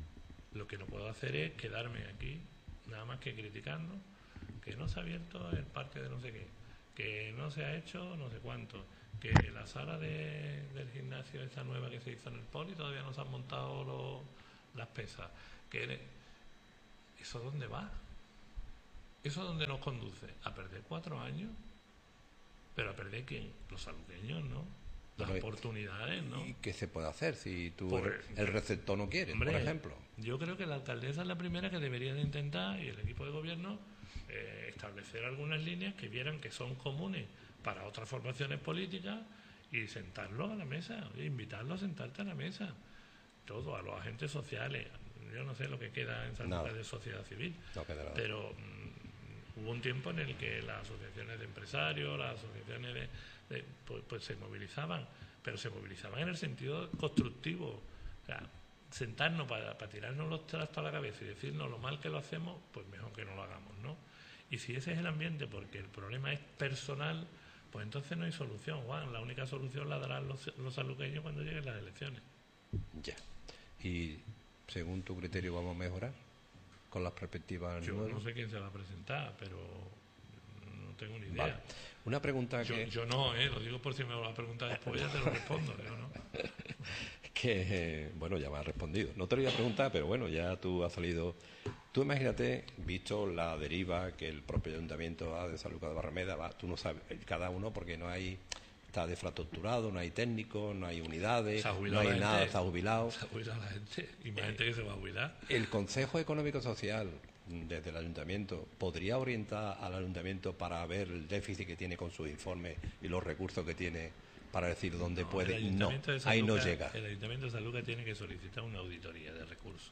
Lo que no puedo hacer es quedarme aquí, nada más que criticando, que no se ha abierto el parque de no sé qué, que no se ha hecho no sé cuánto, que la sala de, del gimnasio esta nueva que se hizo en el Poli todavía no se han montado los, las pesas. Que ¿eso dónde va? ¿Eso a dónde nos conduce? A perder cuatro años. ¿Pero a perder quién? Los saluqueños, ¿no? Las Bueno, oportunidades, ¿no? ¿Y qué se puede hacer si tú Por- el, el receptor no quiere, Hombre, por ejemplo? yo creo que la alcaldesa es la primera que debería de intentar, y el equipo de gobierno, eh, establecer algunas líneas que vieran que son comunes para otras formaciones políticas y sentarlos a la mesa, oye, invitarlos a sentarte a la mesa. Todo, a los agentes sociales. Yo no sé lo que queda en Sanlúcar Nada. de sociedad civil, No queda nada. pero mm, hubo un tiempo en el que las asociaciones de empresarios, las asociaciones de, de- pues, pues se movilizaban, pero se movilizaban en el sentido constructivo. O sea, sentarnos para, para tirarnos los trastos a la cabeza y decirnos lo mal que lo hacemos, pues mejor que no lo hagamos, ¿no? Y si ese es el ambiente, porque el problema es personal, pues entonces no hay solución, Juan. La única solución la darán los, los saluqueños cuando lleguen las elecciones. Ya. Y según tu criterio, ¿vamos a mejorar con las perspectivas Yo nuevas? no sé quién se va a presentar, pero no tengo ni idea. Vale. Una pregunta Yo, que, yo no, ¿eh? Lo digo por si me lo va a preguntar después, ya te lo respondo. Yo no. que, eh, bueno, ya me has respondido. No te lo iba a preguntar, pero bueno, ya tú has salido. Tú imagínate, visto la deriva que el propio ayuntamiento ha de Sanlúcar de Barrameda, va, tú no sabes, cada uno porque no hay, está defraestructurado, no hay técnicos, no hay unidades, Se ha no jubilado hay la nada, gente. está jubilado. Se ha jubilado la gente, y más gente que se va a jubilar. El Consejo Económico Social, desde el ayuntamiento, ¿podría orientar al ayuntamiento para ver el déficit que tiene con sus informes y los recursos que tiene para decir dónde No, puede? el No, Ayuntamiento de ahí no Sanlúcar- llega. El Ayuntamiento de Sanlúcar tiene que solicitar una auditoría de recursos.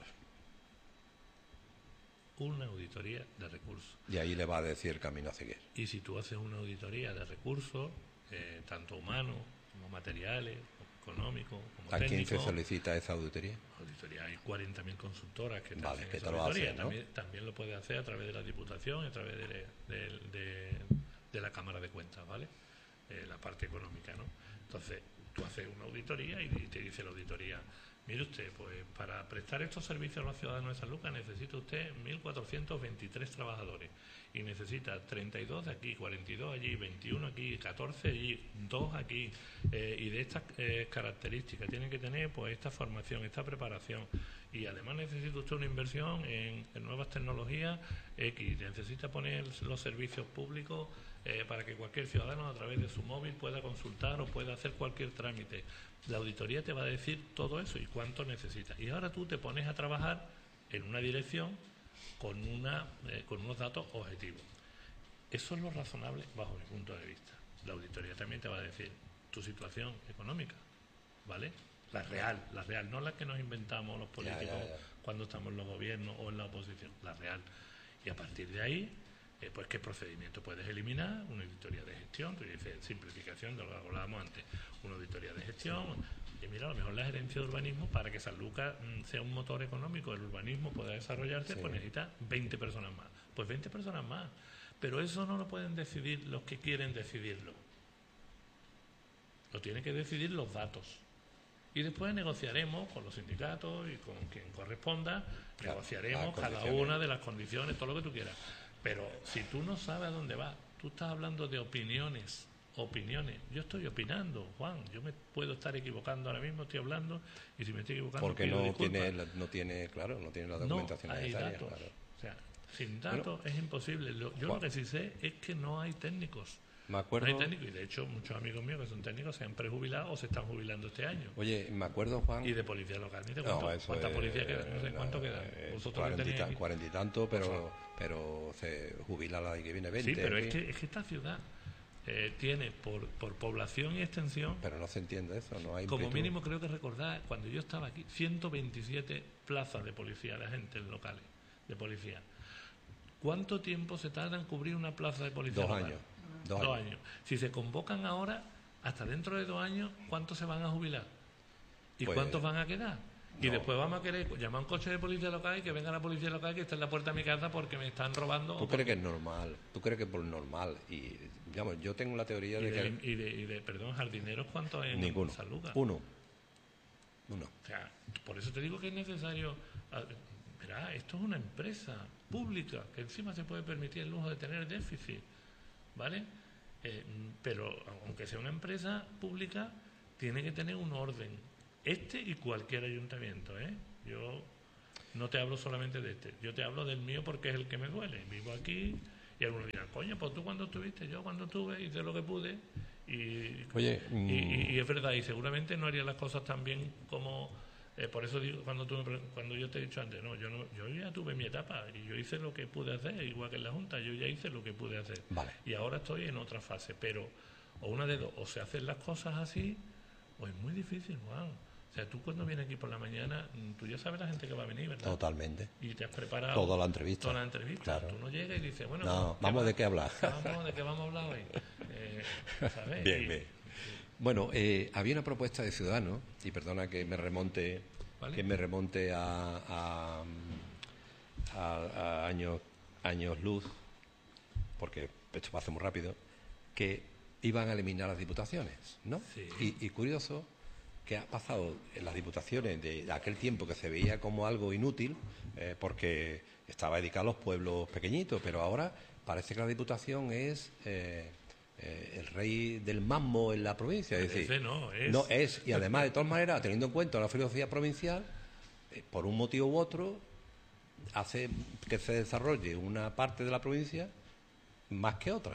Una auditoría de recursos. Y ahí le va a decir el camino a seguir. Y si tú haces una auditoría de recursos, eh, tanto humanos como materiales, como económicos, como ¿A quién se técnicos, solicita esa auditoría? auditoría, hay cuarenta mil consultoras que te Vale, hacen que esa te lo auditoría. hacen, ¿no? También, también lo puede hacer a través de la Diputación y a través de, de- de- de la Cámara de Cuentas, ¿vale? Eh, la parte económica, ¿no? Entonces, tú haces una auditoría y te dice la auditoría, mire usted, pues para prestar estos servicios a los ciudadanos de Sanlúcar necesita usted mil cuatrocientos veintitrés trabajadores y necesita treinta y dos de aquí, cuarenta y dos allí, veintiuno aquí, catorce allí, dos aquí, eh, y de estas eh, características tiene que tener pues esta formación, esta preparación, y además necesita usted una inversión en, en nuevas tecnologías X, necesita poner los servicios públicos eh, para que cualquier ciudadano a través de su móvil pueda consultar o pueda hacer cualquier trámite. La auditoría te va a decir todo eso y cuánto necesita. Y ahora tú te pones a trabajar en una dirección con, una, eh, con unos datos objetivos. Eso es lo razonable bajo mi punto de vista. La auditoría también te va a decir tu situación económica, ¿vale? La real, la real, no la que nos inventamos los políticos Ya, ya, ya. cuando estamos en los gobiernos o en la oposición, la real. Y a partir de ahí, eh, pues qué procedimiento puedes eliminar, una auditoría de gestión, tú dices simplificación de lo que hablábamos antes, una auditoría de gestión, y mira, a lo mejor la gerencia de urbanismo, para que Sanlúcar mm, sea un motor económico, el urbanismo pueda desarrollarse, Sí. pues necesita veinte personas más. Pues veinte personas más. Pero eso no lo pueden decidir los que quieren decidirlo. Lo tienen que decidir los datos. Y después negociaremos con los sindicatos y con quien corresponda, Claro, negociaremos las cada condiciones. una de las condiciones, todo lo que tú quieras. Pero si tú no sabes a dónde vas, tú estás hablando de opiniones, opiniones. Yo estoy opinando, Juan, yo me puedo estar equivocando ahora mismo, estoy hablando, y si me estoy equivocando, Porque pido no disculpas. tiene, la- no tiene, claro, no tiene la No documentación hay necesaria. datos. Claro. O sea, sin datos es imposible. Lo- yo Juan. lo que sí sé es que no hay técnicos. Me No acuerdo, hay técnicos. Y de hecho, muchos amigos míos que son técnicos se han prejubilado o se están jubilando este año. oye, me acuerdo, Juan. Y de policía local, ni te No, cuento. eso ¿Cuánta es, policía queda? No sé eh, cuánto queda. eh, Vosotros que cuarenta y tenéis ta- aquí. cuarenta y tanto, pero, pero se jubila la que viene veinte. Sí, pero en es fin. que, es que esta ciudad eh, tiene por, por población y extensión, Pero no se entiende eso, no hay como ímpetu. mínimo creo que recordar, cuando yo estaba aquí, ciento veintisiete plazas de policía, de agentes locales de policía. ¿Cuánto tiempo se tarda en cubrir una plaza de policía Dos local? años. Dos, Dos años. años. Si se convocan ahora, hasta dentro de dos años, ¿cuántos se van a jubilar? ¿Y Pues, cuántos van a quedar? Y no. después vamos a querer llamar a un coche de policía local y que venga la policía local que está en la puerta de mi casa porque me están robando. ¿Tú o crees que es normal? ¿Tú crees que es por normal? Y, digamos, yo tengo la teoría y de de, que y de, y de, perdón, jardineros, ¿cuántos hay en ninguno. Sanlúcar? Uno. Uno. O sea, por eso te digo que es necesario. ah, Verá, esto es una empresa pública que encima se puede permitir el lujo de tener déficit, ¿vale? Eh, pero aunque sea una empresa pública, tiene que tener un orden. Este y cualquier ayuntamiento, ¿eh? Yo no te hablo solamente de este, yo te hablo del mío porque es el que me duele. Vivo aquí Y algunos dirán, coño, pues tú cuando estuviste, yo cuando estuve, hice lo que pude. Y, Oye, y, y, y es verdad, y seguramente no haría las cosas tan bien como... Eh, por eso digo, cuando tú me, cuando yo te he dicho antes, no, yo no, yo ya tuve mi etapa y yo hice lo que pude hacer, igual que en la Junta, yo ya hice lo que pude hacer. Vale. Y ahora estoy en otra fase, pero o una de dos, o se hacen las cosas así, o es muy difícil, Juan. O sea, tú cuando vienes aquí por la mañana, tú ya sabes la gente que va a venir, ¿verdad? Totalmente. Y te has preparado toda la entrevista. Toda la entrevista. Claro. Tú no llegas y dices, bueno, no, vamos de qué hablar. Vamos de qué vamos a hablar hoy. Eh, ¿sabes? Bien, y, bien. Bueno, eh, había una propuesta de Ciudadanos, y perdona que me remonte, ¿vale? que me remonte a, a, a, a años, años luz, porque esto pasa muy rápido, que iban a eliminar las diputaciones, ¿no? Sí. Y, y curioso que ha pasado en las diputaciones de aquel tiempo que se veía como algo inútil, eh, porque estaba dedicado a los pueblos pequeñitos, pero ahora parece que la diputación es eh, eh, el rey del mambo en la provincia. Es decir, no es. no es, y además, de todas maneras, teniendo en cuenta la filosofía provincial, eh, por un motivo u otro, hace que se desarrolle una parte de la provincia más que otra.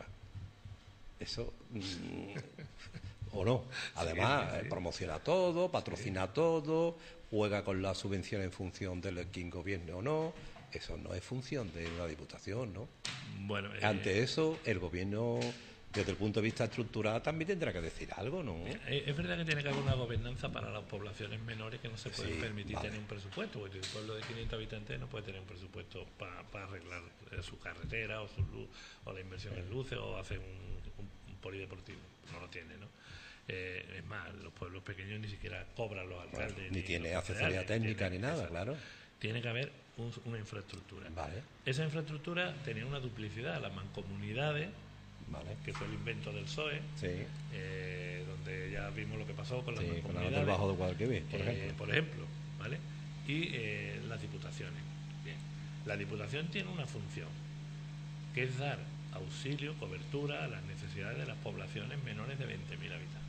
Eso... Mmm, o no. Además, sí, sí, sí. promociona todo, patrocina sí. todo, juega con la subvención en función de quién gobierne o no. Eso no es función de una diputación, ¿no? Bueno, eh, ante eso, el gobierno, desde el punto de vista estructural, también tendrá que decir algo, ¿no? Es verdad que tiene que haber una gobernanza para las poblaciones menores que no se pueden sí, permitir vale. tener un presupuesto, porque un pueblo de quinientos habitantes no puede tener un presupuesto para pa arreglar su carretera o su luz, o la inversión en luces, o hacer un, un, un polideportivo. No lo tiene, ¿no? Eh, es más, los pueblos pequeños ni siquiera cobran los alcaldes. Bueno, ni, ni tiene asesoría técnica ni, tiene, ni nada, claro. Tiene que haber un, una infraestructura. Vale. Esa infraestructura tenía una duplicidad, las mancomunidades, vale. que fue el invento del P S O E, sí. eh, donde ya vimos lo que pasó con las sí, mancomunidades. Con el Bajo de Guadalquivir, por, eh, ejemplo. por ejemplo. ¿Vale? Y eh, las diputaciones. Bien. La diputación tiene una función, que es dar auxilio, cobertura a las necesidades de las poblaciones menores de veinte mil habitantes.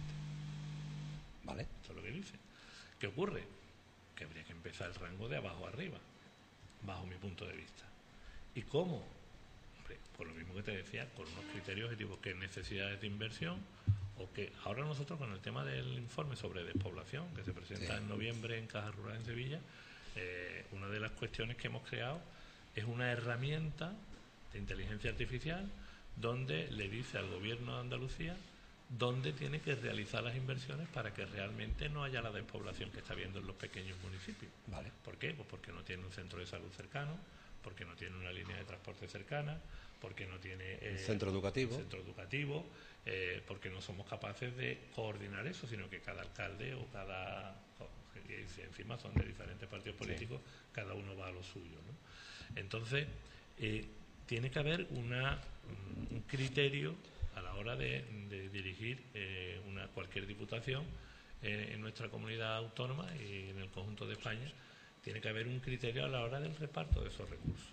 ¿Vale? Eso es lo que dice. ¿Qué ocurre? Que habría que empezar el rango de abajo arriba, bajo mi punto de vista. ¿Y cómo? Hombre, por lo mismo que te decía, con unos criterios objetivos, que necesidades de inversión, o que ahora nosotros con el tema del informe sobre despoblación, que se presenta sí. en noviembre en Caja Rural en Sevilla, eh, una de las cuestiones que hemos creado es una herramienta de inteligencia artificial donde le dice al gobierno de Andalucía dónde tiene que realizar las inversiones para que realmente no haya la despoblación que está habiendo en los pequeños municipios. Vale. ¿Por qué? Pues porque no tiene un centro de salud cercano, porque no tiene una línea de transporte cercana, porque no tiene eh, centro educativo, centro educativo eh, porque no somos capaces de coordinar eso, sino que cada alcalde o cada... y encima son de diferentes partidos políticos, sí. cada uno va a lo suyo, ¿no? Entonces, eh, tiene que haber una, un criterio a la hora de, de dirigir eh, una cualquier diputación eh, en nuestra comunidad autónoma y en el conjunto de España. Tiene que haber un criterio a la hora del reparto de esos recursos.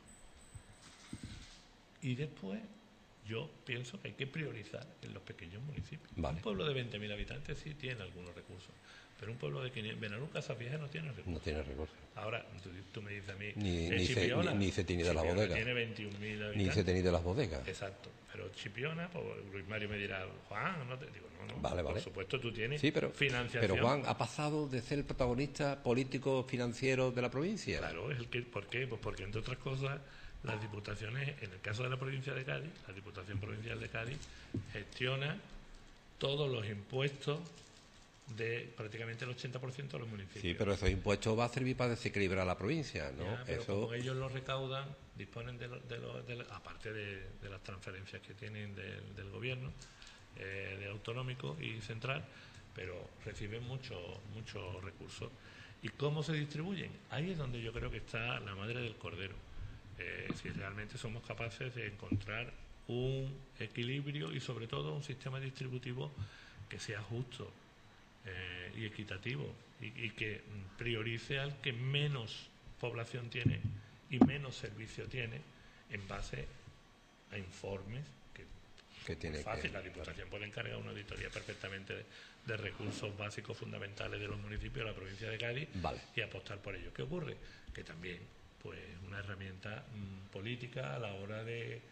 Y después, yo pienso que hay que priorizar en los pequeños municipios. Vale. Un pueblo de veinte mil habitantes sí tiene algunos recursos, pero un pueblo de quinientos, Benalú, Casas Viejas no tiene recursos. No tiene recursos. Ahora, tú, tú me dices a mí, ni, eh, ni, Chipiona, se, ni, ni se tiene de las bodegas. Tiene veintiún mil habitantes. Ni se tiene de las bodegas. Exacto. Pero Chipiona, pues Luis Mario me dirá, Juan, no te digo, no, no. Vale, vale. Por supuesto, tú tienes sí, pero, financiación. Pero Juan, ¿ha pasado de ser el protagonista político financiero de la provincia? Claro, es el que, ¿por qué? Pues porque, entre otras cosas, las diputaciones, en el caso de la provincia de Cádiz, la Diputación Provincial de Cádiz gestiona todos los impuestos de prácticamente el ochenta por ciento de los municipios. Sí, pero esos impuestos va a servir para desequilibrar la provincia, ¿no? Ya, pero Eso... como ellos los recaudan, disponen de, lo, de, lo, de lo, aparte de, de las transferencias que tienen del, del gobierno, eh, de autonómico y central, pero reciben muchos muchos recursos. ¿Y cómo se distribuyen? Ahí es donde yo creo que está la madre del cordero. Eh, si realmente somos capaces de encontrar un equilibrio y sobre todo un sistema distributivo que sea justo eh, y equitativo y, y que priorice al que menos población tiene y menos servicio tiene en base a informes que, que tiene es fácil, que, la Diputación claro. puede encargar una auditoría perfectamente de, de recursos básicos fundamentales de los municipios de la provincia de Cádiz vale. y apostar por ello. ¿Qué ocurre? Que también pues una herramienta mmm, política a la hora de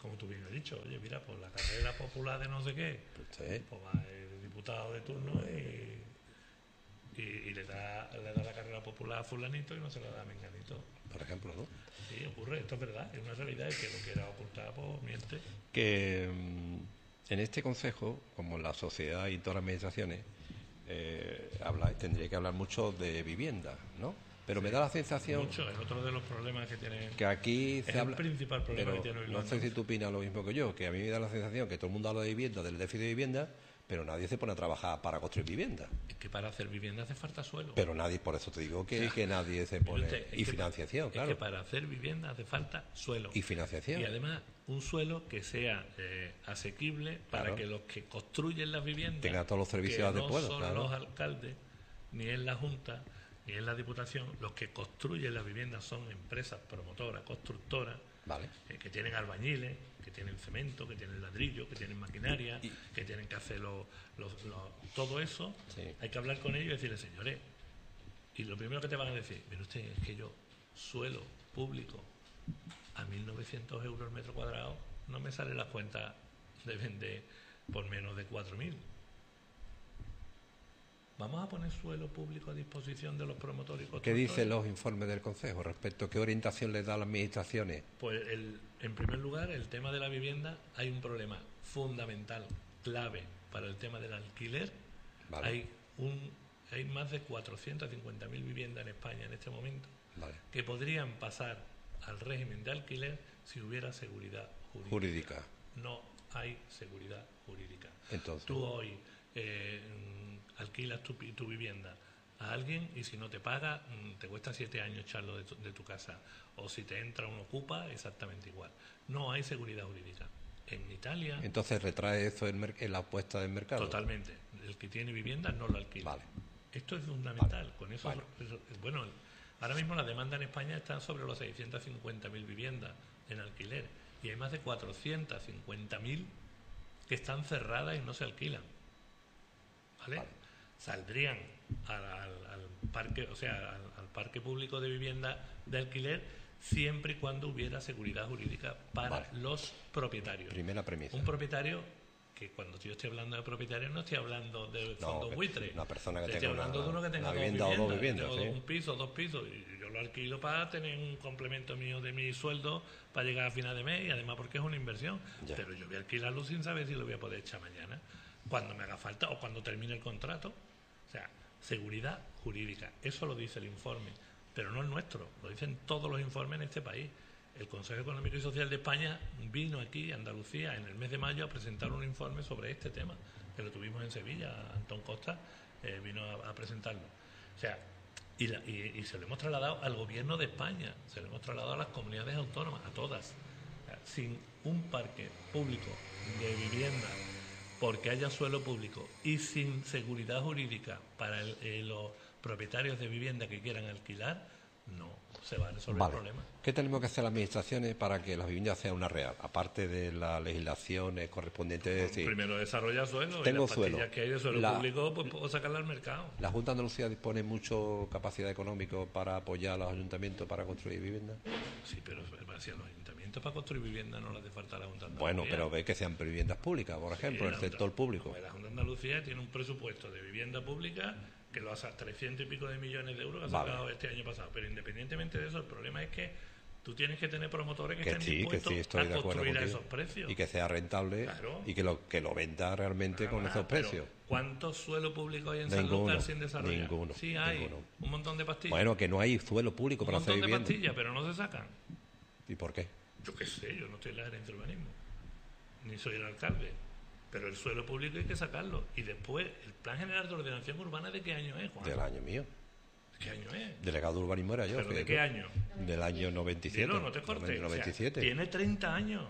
como tú bien has dicho, oye, mira, pues la carrera popular de no sé qué, Pues sí. pues va el diputado de turno y, y, y le da le da la carrera popular a fulanito y no se la da a menganito. Por ejemplo, ¿no? Sí, ocurre, esto es verdad, es una realidad, y que lo quiera ocultar, pues miente. Que mm, en este consejo, como en la sociedad y todas las administraciones, eh, habla, tendría que hablar mucho de vivienda, ¿no? Pero sí, me da la sensación... Mucho, es otro de los problemas que tiene... Que aquí es se habla... el principal problema pero que tiene hoy no los sé si tú opinas lo mismo que yo, que a mí me da la sensación que todo el mundo habla de vivienda, del déficit de vivienda, pero nadie se pone a trabajar para construir vivienda. Es que para hacer vivienda hace falta suelo. Pero nadie, por eso te digo que, o sea, que nadie se pone... Usted, y financiación, pa, claro. Es que para hacer vivienda hace falta suelo. Y financiación. Y además un suelo que sea eh, asequible para claro. que los que construyen las viviendas... Tenga todos los servicios que adecuados, no son claro. los alcaldes, ni en la Junta, ni en la Diputación. Los que construyen las viviendas son empresas promotoras, constructoras, vale. eh, que tienen albañiles, que tienen cemento, que tienen ladrillo, que tienen maquinaria, y, que tienen que hacer los, los, los, todo eso. Sí. Hay que hablar con ellos y decirles, señores, y lo primero que te van a decir, mire usted, es que yo, suelo público a mil novecientos euros el metro cuadrado, no me sale la cuenta de vender por menos de cuatro mil. Vamos a poner suelo público a disposición de los promotores y constructores. ¿Qué dicen los informes del Consejo respecto a qué orientación les da a las administraciones? Pues, el, en primer lugar, el tema de la vivienda, hay un problema fundamental, clave para el tema del alquiler. Vale. Hay un hay más de cuatrocientas cincuenta mil viviendas en España en este momento, vale, que podrían pasar al régimen de alquiler si hubiera seguridad jurídica. Jurídica. No hay seguridad jurídica. Entonces, tú hoy eh, alquilas tu, tu vivienda a alguien y si no te paga te cuesta siete años echarlo de tu, de tu casa, o si te entra un ocupa exactamente igual. No hay seguridad jurídica. En Italia... Entonces retrae eso en, en la apuesta del mercado. Totalmente. El que tiene vivienda no lo alquila. Vale. Esto es fundamental. Vale. Con eso, vale. eso, bueno, ahora mismo la demanda en España está sobre los seiscientas cincuenta mil viviendas en alquiler y hay más de cuatrocientas cincuenta mil que están cerradas y no se alquilan. ¿Vale? Vale. Saldrían al, al, al parque, o sea, al, al parque público de vivienda de alquiler siempre y cuando hubiera seguridad jurídica para vale. los propietarios. Primera premisa. Un propietario que cuando yo estoy hablando de propietario no estoy hablando de fondo no, buitre. Una persona que estoy tenga hablando una, de uno que tenga una dos vivienda viviendas, o dos viviendas. tengo ¿sí? un piso, dos pisos, y yo lo alquilo para tener un complemento mío de mi sueldo para llegar a final de mes y además porque es una inversión. Ya. Pero yo voy a alquilarlo sin saber si lo voy a poder echar mañana, cuando me haga falta o cuando termine el contrato. O sea, seguridad jurídica. Eso lo dice el informe, pero no el nuestro. Lo dicen todos los informes en este país. El Consejo Económico y Social de España vino aquí, a Andalucía, en el mes de mayo a presentar un informe sobre este tema, que lo tuvimos en Sevilla. Antón Costa eh, vino a, a presentarlo. O sea, y, la, y, y se lo hemos trasladado al Gobierno de España, se lo hemos trasladado a las comunidades autónomas, a todas. O sea, sin un parque público de vivienda, porque haya suelo público, y sin seguridad jurídica para el, eh, los propietarios de vivienda que quieran alquilar, no se va a resolver vale. el problema. ¿Qué tenemos que hacer las administraciones para que las viviendas sean una real? Aparte de la legislación correspondiente, es decir... Primero desarrollar suelo, tengo y las suelo. pastillas que hay de suelo la, público, pues puedo sacarla al mercado. ¿La Junta de Andalucía dispone mucho capacidad económica para apoyar a los ayuntamientos para construir viviendas? Sí, pero si a los ayuntamientos para construir viviendas no les hace falta a la Junta de Andalucía. Bueno, pero ve que sean viviendas públicas, por ejemplo, sí, en el sector Junta, público. No, la Junta de Andalucía tiene un presupuesto de vivienda pública que lo hace a trescientos y pico de millones de euros que ha sacado vale. este año pasado. Pero independientemente de eso, el problema es que tú tienes que tener promotores que, que estén sí, dispuestos que sí, estoy a de construir a esos precios. Y que sea rentable claro. y que lo que lo venda realmente claro, con esos precios. ¿Cuántos suelos públicos hay en ninguno, Sanlúcar sin desarrollar? Ninguno. Sí hay, ninguno. un montón de pastillas. Bueno, que no hay suelo público para hacer vivienda. Un montón de pastillas, pero no se sacan. ¿Y por qué? Yo qué sé, yo no estoy en la gerencia de urbanismo, ni soy el alcalde. Pero el suelo público hay que sacarlo. Y después, ¿el Plan General de Ordenación Urbana de qué año es, Juan? Del año mío. ¿De qué año es? Delegado de urbanismo era yo. ¿Pero de qué año? Del año noventa y siete. Dilo, no te cortes. noventa y siete. O sea, tiene treinta años.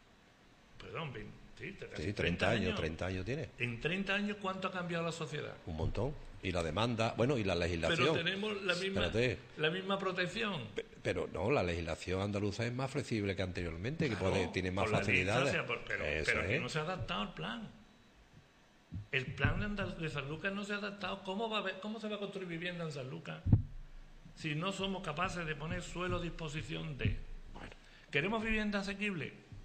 Perdón, veinte, sí, casi sí, treinta años. treinta años tiene. En treinta años, ¿cuánto ha cambiado la sociedad? Un montón. Y la demanda, bueno, y la legislación. Pero tenemos la misma, la misma protección. Pero no, la legislación andaluza es más flexible que anteriormente, claro, que puede, tiene más facilidades. Sea, pero pero es. que no se ha adaptado al plan. El plan de, Andal- de Sanlúcar no se ha adaptado. ¿Cómo, va a ver, ¿Cómo se va a construir vivienda en Sanlúcar si no somos capaces de poner suelo a disposición de? Bueno, ¿queremos vivienda asequible?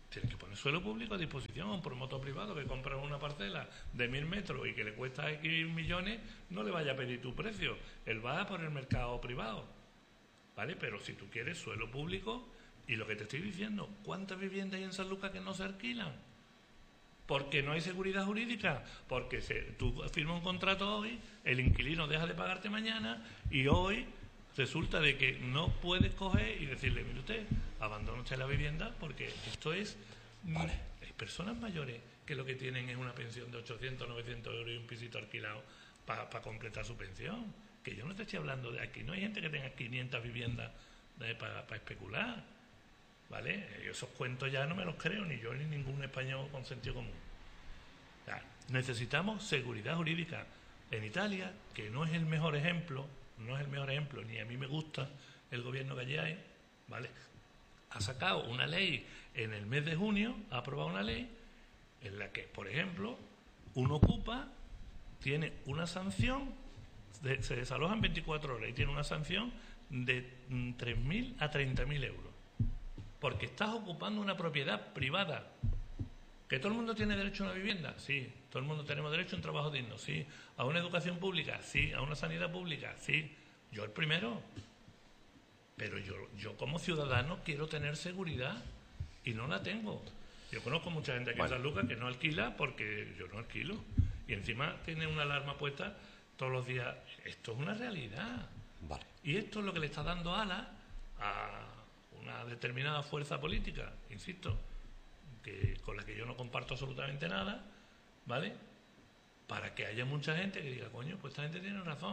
Tienes que poner suelo público a disposición a un promotor privado que compra una parcela de mil metros y que le cuesta X millones, no le vaya a pedir tu precio. Él va por el mercado privado, ¿vale? Pero si tú quieres suelo público, y lo que te estoy diciendo, ¿cuántas viviendas hay en Sanlúcar que no se alquilan? Porque no hay seguridad jurídica, porque se, tú firmas un contrato hoy, el inquilino deja de pagarte mañana y hoy resulta de que no puedes coger y decirle, mire usted, abandone usted la vivienda porque esto es... Vale. Hay personas mayores que lo que tienen es una pensión de ochocientos, novecientos euros y un pisito alquilado para pa completar su pensión. Que yo no te estoy hablando de aquí, no hay gente que tenga quinientas viviendas para pa especular, ¿vale? Esos cuentos ya no me los creo, ni yo ni ningún español con sentido común. O sea, necesitamos seguridad jurídica. En Italia, que no es el mejor ejemplo, no es el mejor ejemplo, ni a mí me gusta el gobierno que allí hay, ¿vale? Ha sacado una ley en el mes de junio, ha aprobado una ley en la que, por ejemplo, un ocupa tiene una sanción, de, se desaloja en veinticuatro horas y tiene una sanción de tres mil a treinta mil euros. Porque estás ocupando una propiedad privada. ¿Que todo el mundo tiene derecho a una vivienda? Sí. ¿Todo el mundo tenemos derecho a un trabajo digno? Sí. ¿A una educación pública? Sí. ¿A una sanidad pública? Sí. Yo el primero. Pero yo, yo como ciudadano quiero tener seguridad y no la tengo. Yo conozco mucha gente aquí bueno. en San Lucas que no alquila porque yo no alquilo. Y encima tiene una alarma puesta todos los días. Esto es una realidad. Vale. Y esto es lo que le está dando alas a una determinada fuerza política, insisto, que con la que yo no comparto absolutamente nada, ¿vale? Para que haya mucha gente que diga, coño, pues esta gente tiene razón.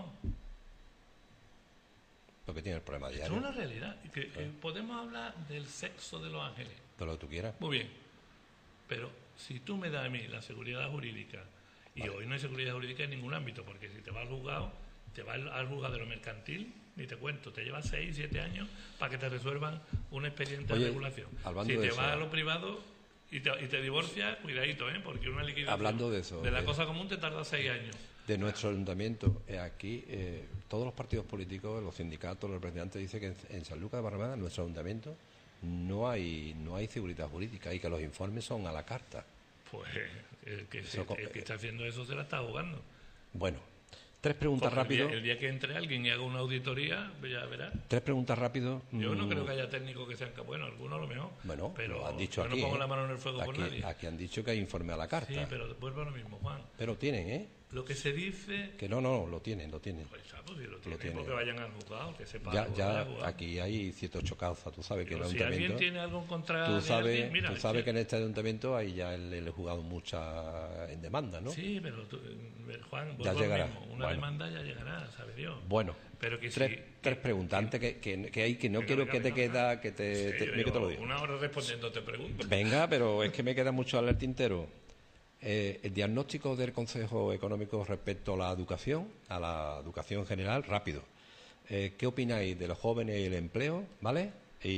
Porque tiene el problema diario. Es una realidad. Que, ¿Eh? que podemos hablar del sexo de los ángeles. De lo que tú quieras. Muy bien. Pero si tú me das a mí la seguridad jurídica, y vale. hoy no hay seguridad jurídica en ningún ámbito, porque si te vas al juzgado, te vas al juzgado de lo mercantil, ni te cuento, te lleva seis, siete años para que te resuelvan un expediente Oye, de regulación. Si de te eso, vas a lo privado y te, y te divorcias, cuidadito, ¿eh? Porque una liquidación hablando de eso, de la de, cosa común te tarda seis años. De nuestro ayuntamiento, eh, aquí, eh, todos los partidos políticos, los sindicatos, los representantes dicen que en, en Sanlúcar de Barrameda, en nuestro ayuntamiento, no hay no hay seguridad jurídica y que los informes son a la carta. Pues el que, se, el que está haciendo eso se la está jugando. Bueno. Tres preguntas rápido. El día, el día que entre alguien y haga una auditoría, ya verás. Tres preguntas rápido. Yo no creo que haya técnicos que sean... Bueno, algunos a lo mejor. Bueno, pero lo han dicho yo aquí, no pongo ¿eh? la mano en el fuego aquí, por nadie. Aquí han dicho que hay informe a la carta. Sí, pero vuelvo a lo mismo, Juan. Pero tienen, ¿eh? Lo que se dice... Que no, no, lo tienen, lo tienen. Pues ya, pues, si lo tienen, lo tienen. Porque vayan al juzgado, que sepa... Ya, ya aquí hay siete ocho causas, tú sabes que en el si ayuntamiento... alguien tiene algo en contra tú sabes, de alguien, mira, tú sabes que... que en este ayuntamiento hay ya el, el juzgado mucha en demanda, ¿no? Sí, pero tú, Juan, ya llegará. Mismo. Una bueno. demanda ya llegará, sabe Dios. Bueno, pero que tres, sí, tres que, preguntas, antes que, que, que hay que no que quiero venga, que te venga, queda, que te, sí, te, digo, que te lo digo. Una hora respondiendo te pregunto. Venga, pero es que me queda mucho al tintero. Eh, el diagnóstico del Consejo Económico respecto a la educación, a la educación general, rápido. Eh, ¿Qué opináis de los jóvenes y el empleo, vale? Y,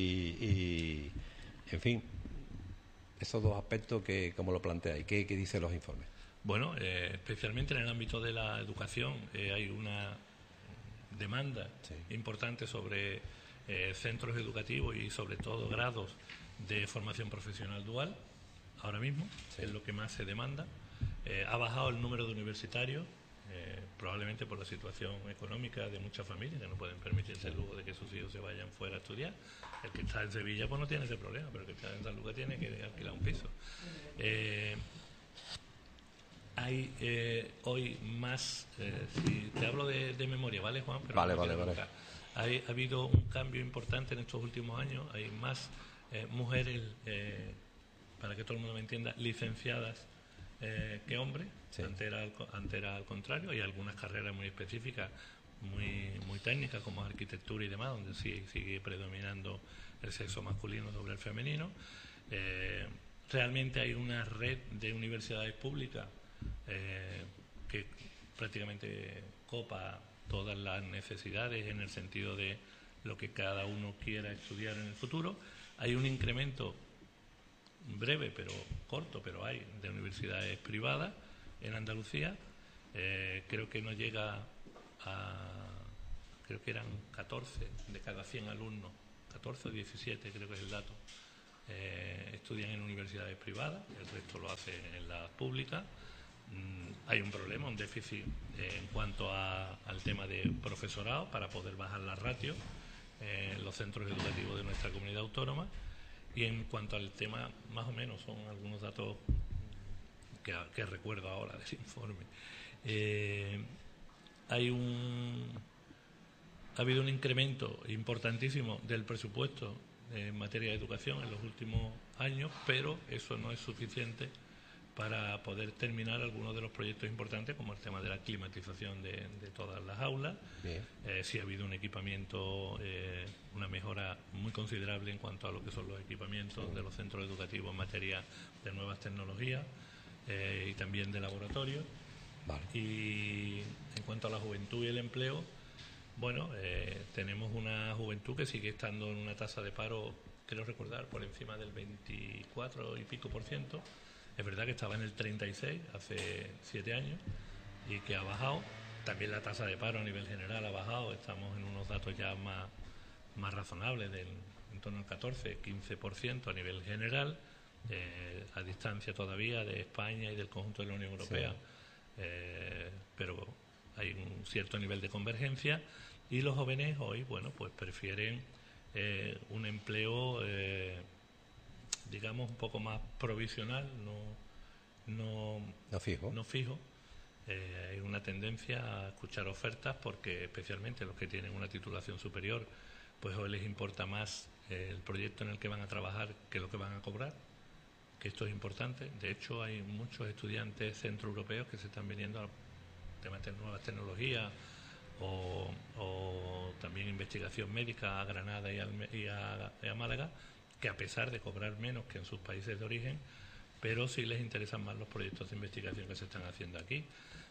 y en fin, esos dos aspectos, que ¿cómo lo planteáis? ¿Qué, qué dicen los informes? Bueno, eh, especialmente en el ámbito de la educación eh, hay una demanda sí. importante sobre eh, centros educativos y sobre todo grados de formación profesional dual. Ahora mismo sí. es lo que más se demanda. Eh, ha bajado el número de universitarios, eh, probablemente por la situación económica de muchas familias que no pueden permitirse el lujo de que sus hijos se vayan fuera a estudiar. El que está en Sevilla pues no tiene ese problema, pero el que está en San Lucas tiene que alquilar un piso. Eh, hay eh, hoy más, eh, si te hablo de, de memoria, ¿vale, Juan? Pero vale, no vale, vale. Hay, ha habido un cambio importante en estos últimos años, hay más eh, mujeres, eh, para que todo el mundo me entienda, licenciadas eh, que hombres, sí. antes, era al, antes era al contrario, hay algunas carreras muy específicas, muy, muy técnicas, como arquitectura y demás, donde sí, sigue predominando el sexo masculino sobre el femenino. Eh, realmente hay una red de universidades públicas Eh, que prácticamente copa todas las necesidades en el sentido de lo que cada uno quiera estudiar en el futuro. Hay un incremento breve, pero corto, pero hay, de universidades privadas en Andalucía. Eh, creo que no llega a... creo que eran catorce de cada cien alumnos, catorce o diecisiete creo que es el dato, eh, estudian en universidades privadas, el resto lo hacen en las públicas. Mm, hay un problema, un déficit eh, en cuanto a, al tema de profesorado para poder bajar la ratio eh, en los centros educativos de nuestra comunidad autónoma. Y en cuanto al tema, más o menos, son algunos datos que, que recuerdo ahora del informe. Eh, hay un ha habido un incremento importantísimo del presupuesto en materia de educación en los últimos años, pero eso no es suficiente para poder terminar algunos de los proyectos importantes, como el tema de la climatización de, de todas las aulas. Eh, sí ha habido un equipamiento, eh, una mejora muy considerable en cuanto a lo que son los equipamientos sí. de los centros educativos en materia de nuevas tecnologías eh, y también de laboratorios. Vale. Y en cuanto a la juventud y el empleo, bueno, eh, tenemos una juventud que sigue estando en una tasa de paro, creo recordar, por encima del veinticuatro y pico por ciento. Es verdad que estaba en el treinta y seis hace siete años y que ha bajado. También la tasa de paro a nivel general ha bajado. Estamos en unos datos ya más, más razonables, del, en torno al catorce, quince por ciento a nivel general, eh, a distancia todavía de España y del conjunto de la Unión Europea. Sí. Eh, pero hay un cierto nivel de convergencia y los jóvenes hoy, bueno, pues prefieren eh, un empleo... Eh, digamos un poco más provisional, no no, no fijo. No fijo. Eh, hay una tendencia a escuchar ofertas porque especialmente los que tienen una titulación superior, pues hoy les importa más eh, el proyecto en el que van a trabajar que lo que van a cobrar, que esto es importante. De hecho, hay muchos estudiantes centroeuropeos que se están viniendo a temas de nuevas tecnologías o, o también investigación médica a Granada y, al, y, a, y a Málaga, que a pesar de cobrar menos que en sus países de origen, pero sí les interesan más los proyectos de investigación que se están haciendo aquí.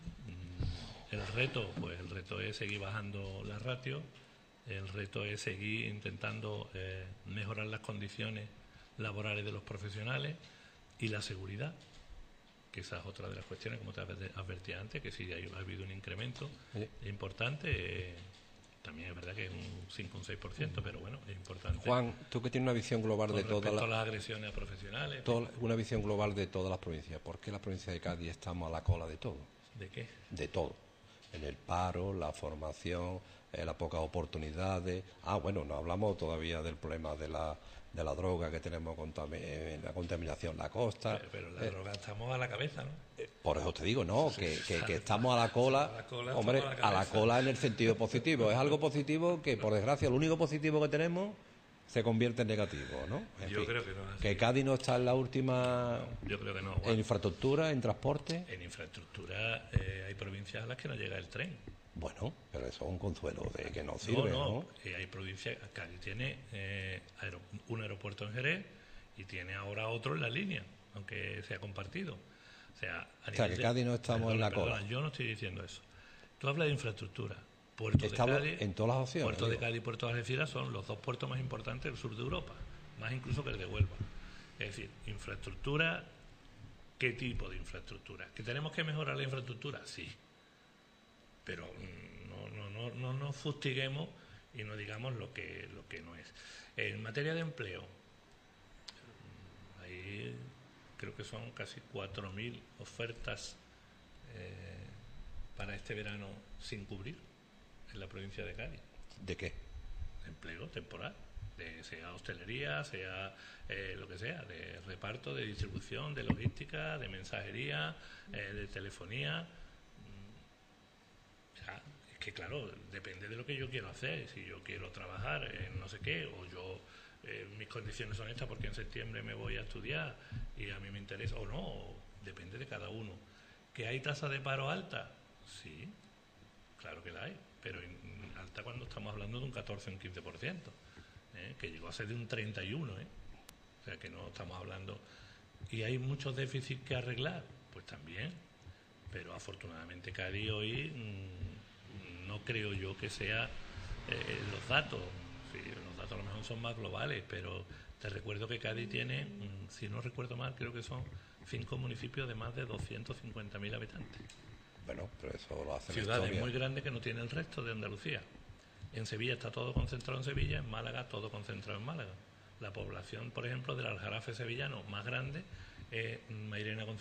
El reto, pues el reto es seguir bajando la ratio, el reto es seguir intentando eh, mejorar las condiciones laborales de los profesionales y la seguridad, que esa es otra de las cuestiones, como te advertía antes, que sí ha habido un incremento sí. importante. Eh, También es verdad que es un cinco o un seis por ciento, pero bueno, es importante. Juan, tú que tienes una visión global de todas las... las agresiones a profesionales. Toda, una visión global de todas las provincias. ¿Por qué la provincia de Cádiz estamos a la cola de todo? ¿De qué? De todo. En el paro, la formación, eh, las pocas oportunidades. Ah, bueno, no hablamos todavía del problema de la de la droga que tenemos, contami la contaminación en la costa. Pero, pero la eh, droga estamos a la cabeza, ¿no? Eh, por eso te digo, no, que, que, que estamos a la cola, a la cola hombre, a la, a la cola en el sentido positivo. Es algo positivo que, por desgracia, lo único positivo que tenemos se convierte en negativo, ¿no? En yo fin, creo que no. Así. Que Cádiz no está en la última... No, yo creo que no. Juan. En infraestructura, en transporte. En infraestructura eh, hay provincias a las que no llega el tren. Bueno, pero eso es un consuelo de que no sirve, ¿no? No, no. Eh, hay provincias... Cádiz tiene eh, aer un aeropuerto en Jerez y tiene ahora otro en la línea, aunque sea compartido. O sea, a o sea que de, Cádiz no estamos perdona, en la perdona, cola. Yo no estoy diciendo eso. Tú hablas de infraestructura. Puerto estamos de Cádiz, en todas las opciones. Puerto digo. de Cádiz y Puerto de Algeciras son los dos puertos más importantes del sur de Europa, más incluso que el de Huelva. Es decir, infraestructura, ¿qué tipo de infraestructura? ¿Que tenemos que mejorar la infraestructura? Sí. Pero no, no, no, no nos fustiguemos y no digamos lo que, lo que no es. En materia de empleo, ahí creo que son casi cuatro mil ofertas eh, para este verano sin cubrir en la provincia de Cádiz. ¿De qué? De empleo temporal, de, sea hostelería, sea eh, lo que sea, de reparto, de distribución, de logística, de mensajería, eh, de telefonía. Ya, es que claro, depende de lo que yo quiero hacer. Si yo quiero trabajar en no sé qué, o yo eh, mis condiciones son estas porque en septiembre me voy a estudiar y a mí me interesa, o no, depende de cada uno. ¿Que hay tasa de paro alta? Sí, claro que la hay, pero alta cuando estamos hablando de un catorce o un quince por ciento, ¿eh? Que llegó a ser de un treinta y uno por ciento, ¿eh? O sea que no estamos hablando. ¿Y hay muchos déficits que arreglar? Pues también, pero afortunadamente Cádiz hoy mmm, no creo yo que sea eh, los datos, sí, los datos a lo mejor son más globales, pero te recuerdo que Cádiz tiene, mmm, si no recuerdo mal, creo que son cinco municipios de más de doscientos cincuenta mil habitantes. Bueno, pero eso lo hace ciudades muy grandes que no tiene el resto de Andalucía. En Sevilla está todo concentrado en Sevilla, en Málaga todo concentrado en Málaga. La población, por ejemplo, del Aljarafe sevillano más grande es Mairena